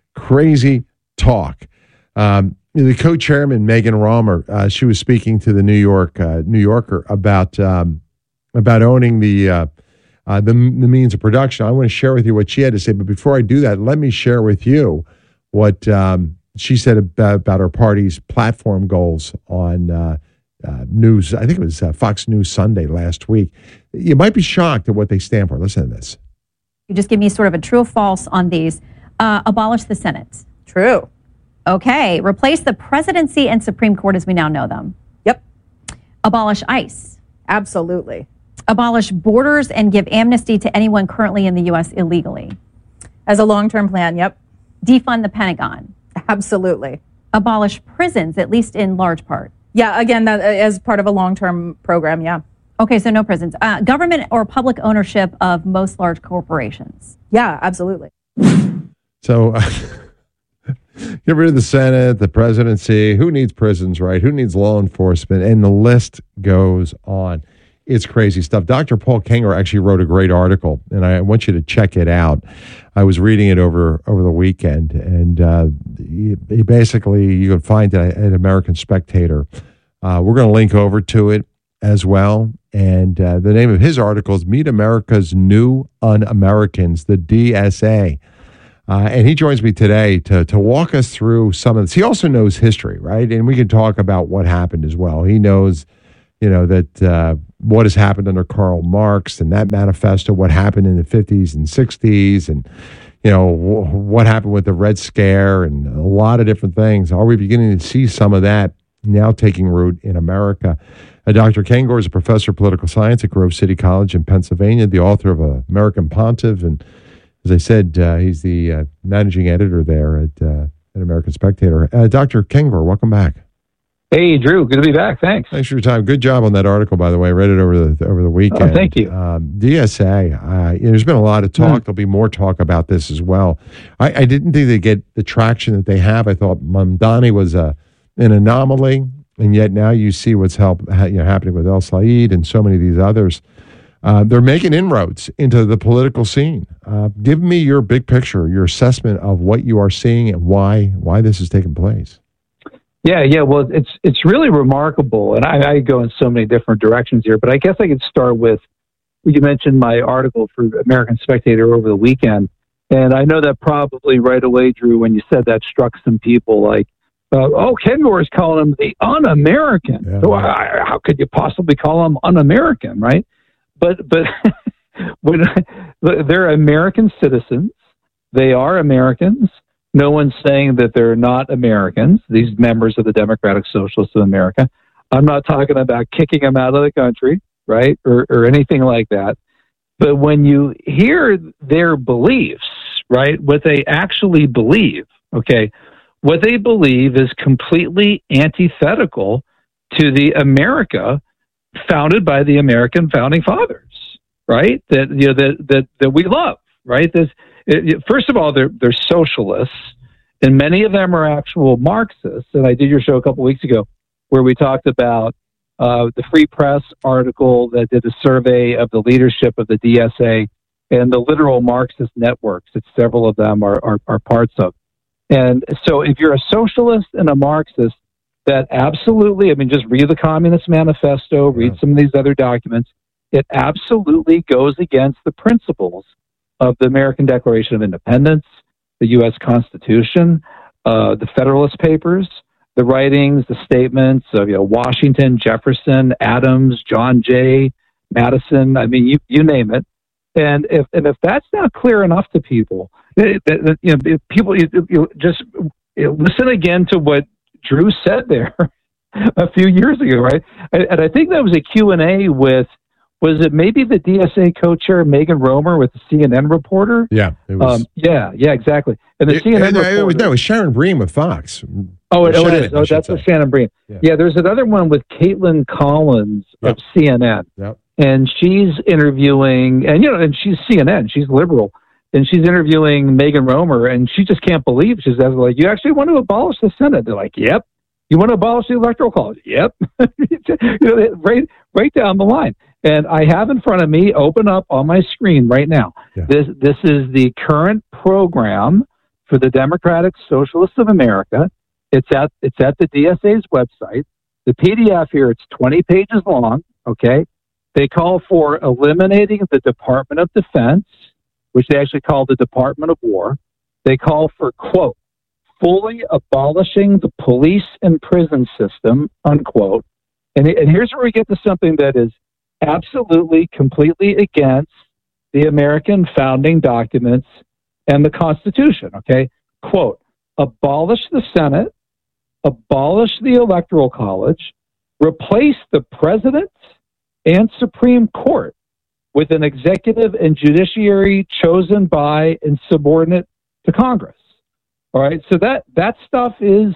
Speaker 11: crazy talk. Um, the co-chairman Megan Romer, uh, she was speaking to the New York uh, New Yorker about um, about owning the. Uh, Uh, the, the means of production. I want to share with you what she had to say, but before I do that, let me share with you what um, she said about, about her party's platform goals on uh, uh, news. I think it was uh, Fox News Sunday last week. You might be shocked at what they stand for. Listen to this.
Speaker 13: You just give me sort of a true or false on these. Uh, abolish the Senate. True. Okay. Replace the presidency and Supreme Court as we now know them. Yep. Abolish ICE. Absolutely. Abolish borders and give amnesty to anyone currently in the U S illegally. As a long-term plan, yep. Defund the Pentagon. Absolutely. Abolish prisons, at least in large part. Yeah, again, that, as part of a long-term program, yeah. Okay, so no prisons. Uh, government or public ownership of most large corporations. Yeah, absolutely.
Speaker 11: So uh, get rid of the Senate, the presidency. Who needs prisons, right? Who needs law enforcement? And the list goes on. It's crazy stuff. Doctor Paul Kengor actually wrote a great article, and I want you to check it out. I was reading it over over the weekend, and uh, he, he basically, you can find it at American Spectator,
Speaker 1: Uh, we're going to link over to it as well. And uh, the name of his article is Meet America's New Un-Americans, the D S A. Uh, and he joins me today to to walk us through some of this. He also knows history, right? And we can talk about what happened as well. He knows, you know, that uh, what has happened under Karl Marx and that manifesto, what happened in the fifties and sixties, and, you know, w- what happened with the Red Scare and a lot of different things. Are we beginning to see some of that now taking root in America? Uh, Doctor Ken Gore is a professor of political science at Grove City College in Pennsylvania, the author of uh, American Pontiff, and as I said, uh, he's the uh, managing editor there at, uh, at American Spectator. Uh, Doctor Ken Gore, welcome back.
Speaker 14: Hey, Drew. Good to be back. Thanks.
Speaker 1: Thanks for your time. Good job on that article, by the way. I read it over the over the weekend.
Speaker 14: Oh, thank you.
Speaker 1: Um, D S A, uh, you know, there's been a lot of talk. Mm. There'll be more talk about this as well. I, I didn't think they get the traction that they have. I thought Mamdani was a, an anomaly, and yet now you see what's help, you know, happening with El Said and so many of these others. Uh, they're making inroads into the political scene. Uh, give me your big picture, your assessment of what you are seeing and why why this is taking place.
Speaker 14: Yeah, yeah. Well, it's it's really remarkable, and I, I go in so many different directions here. But I guess I could start with you mentioned my article for American Spectator over the weekend, and I know that probably right away, Drew, when you said that struck some people like, uh, "Oh, Ken Gore is calling him the un-American. Yeah, so I, how could you possibly call him un-American, right?" But but when they're American citizens, they are Americans. No one's saying that they're not Americans, these members of the Democratic Socialists of America. I'm not talking about kicking them out of the country, right, or, or anything like that. But when you hear their beliefs, right, what they actually believe, okay, what they believe is completely antithetical to the America founded by the American founding fathers, right? That you know that that that we love, right? This it, first of all, they're they're socialists, and many of them are actual Marxists. And I did your show a couple weeks ago where we talked about uh, the Free Press article that did a survey of the leadership of the D S A and the literal Marxist networks that several of them are are, are parts of. And so, if you're a socialist and a Marxist, that absolutely, I mean, just read the Communist Manifesto, read some of these other documents. It absolutely goes against the principles of the American Declaration of Independence, the U S Constitution, uh, the Federalist Papers, the writings, the statements of you know, Washington, Jefferson, Adams, John Jay, Madison. I mean, you, you name it. And if and if that's not clear enough to people, it, it, you know, people you, you just you listen again to what Drew said there a few years ago, right? And, and I think that was a Q and A with, was it maybe the D S A co-chair Megan Romer with the C N N reporter?
Speaker 1: Yeah, it was.
Speaker 14: Um, yeah, yeah, exactly. And the
Speaker 1: it,
Speaker 14: C N N
Speaker 1: it,
Speaker 14: reporter.
Speaker 1: It was, no, it was Sharon Bream with Fox.
Speaker 14: Oh, it, oh,
Speaker 1: Shannon,
Speaker 14: it is. Oh, that's
Speaker 1: say.
Speaker 14: the Shannon Bream. Yeah. yeah, there's another one with Caitlin Collins
Speaker 1: yep.
Speaker 14: of C N N.
Speaker 1: Yep.
Speaker 14: And she's interviewing, and you know, and she's C N N, she's liberal. And she's interviewing Megan Romer, and she just can't believe. She says, like, you actually want to abolish the Senate? They're like, yep. You want to abolish the Electoral College? Yep. you know, right, right down the line. And I have in front of me, open up on my screen right now. Yeah. This this is the current program for the Democratic Socialists of America. It's at it's at the D S A's website. The P D F here, it's twenty pages long. Okay. They call for eliminating the Department of Defense, which they actually call the Department of War. They call for, quote, fully abolishing the police and prison system, unquote. And, and here's where we get to something that is absolutely, completely against the American founding documents and the Constitution, okay? Quote, abolish the Senate, abolish the Electoral College, replace the President and Supreme Court with an executive and judiciary chosen by and subordinate to Congress. All right, so that that stuff is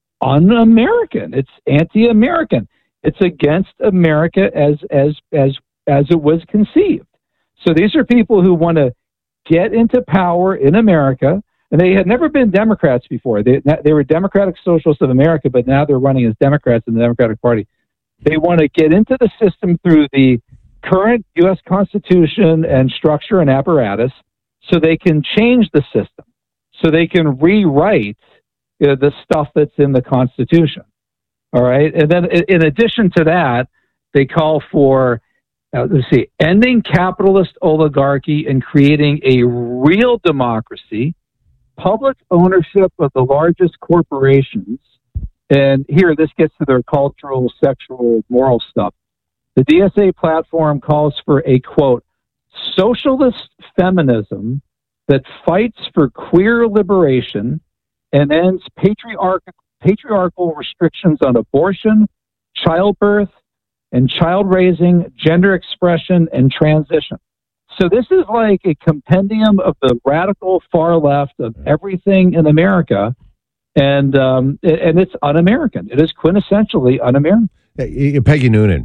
Speaker 14: un-American. It's anti-American. It's against America as as as as it was conceived. So these are people who want to get into power in America, and they had never been Democrats before. They they were Democratic Socialists of America, but now they're running as Democrats in the Democratic Party. They want to get into the system through the current U S Constitution and structure and apparatus so they can change the system, so they can rewrite you know, the stuff that's in the Constitution. All right. And then in in addition to that, they call for, uh, let's see, ending capitalist oligarchy and creating a real democracy, public ownership of the largest corporations. And here, this gets to their cultural, sexual, moral stuff. The D S A platform calls for a, quote, socialist feminism that fights for queer liberation and ends patriarchal patriarchal restrictions on abortion, childbirth, and child raising, gender expression, and transition. So this is like a compendium of the radical far left of everything in America, and um, and it's un-American. It is quintessentially un-American.
Speaker 1: Peggy Noonan,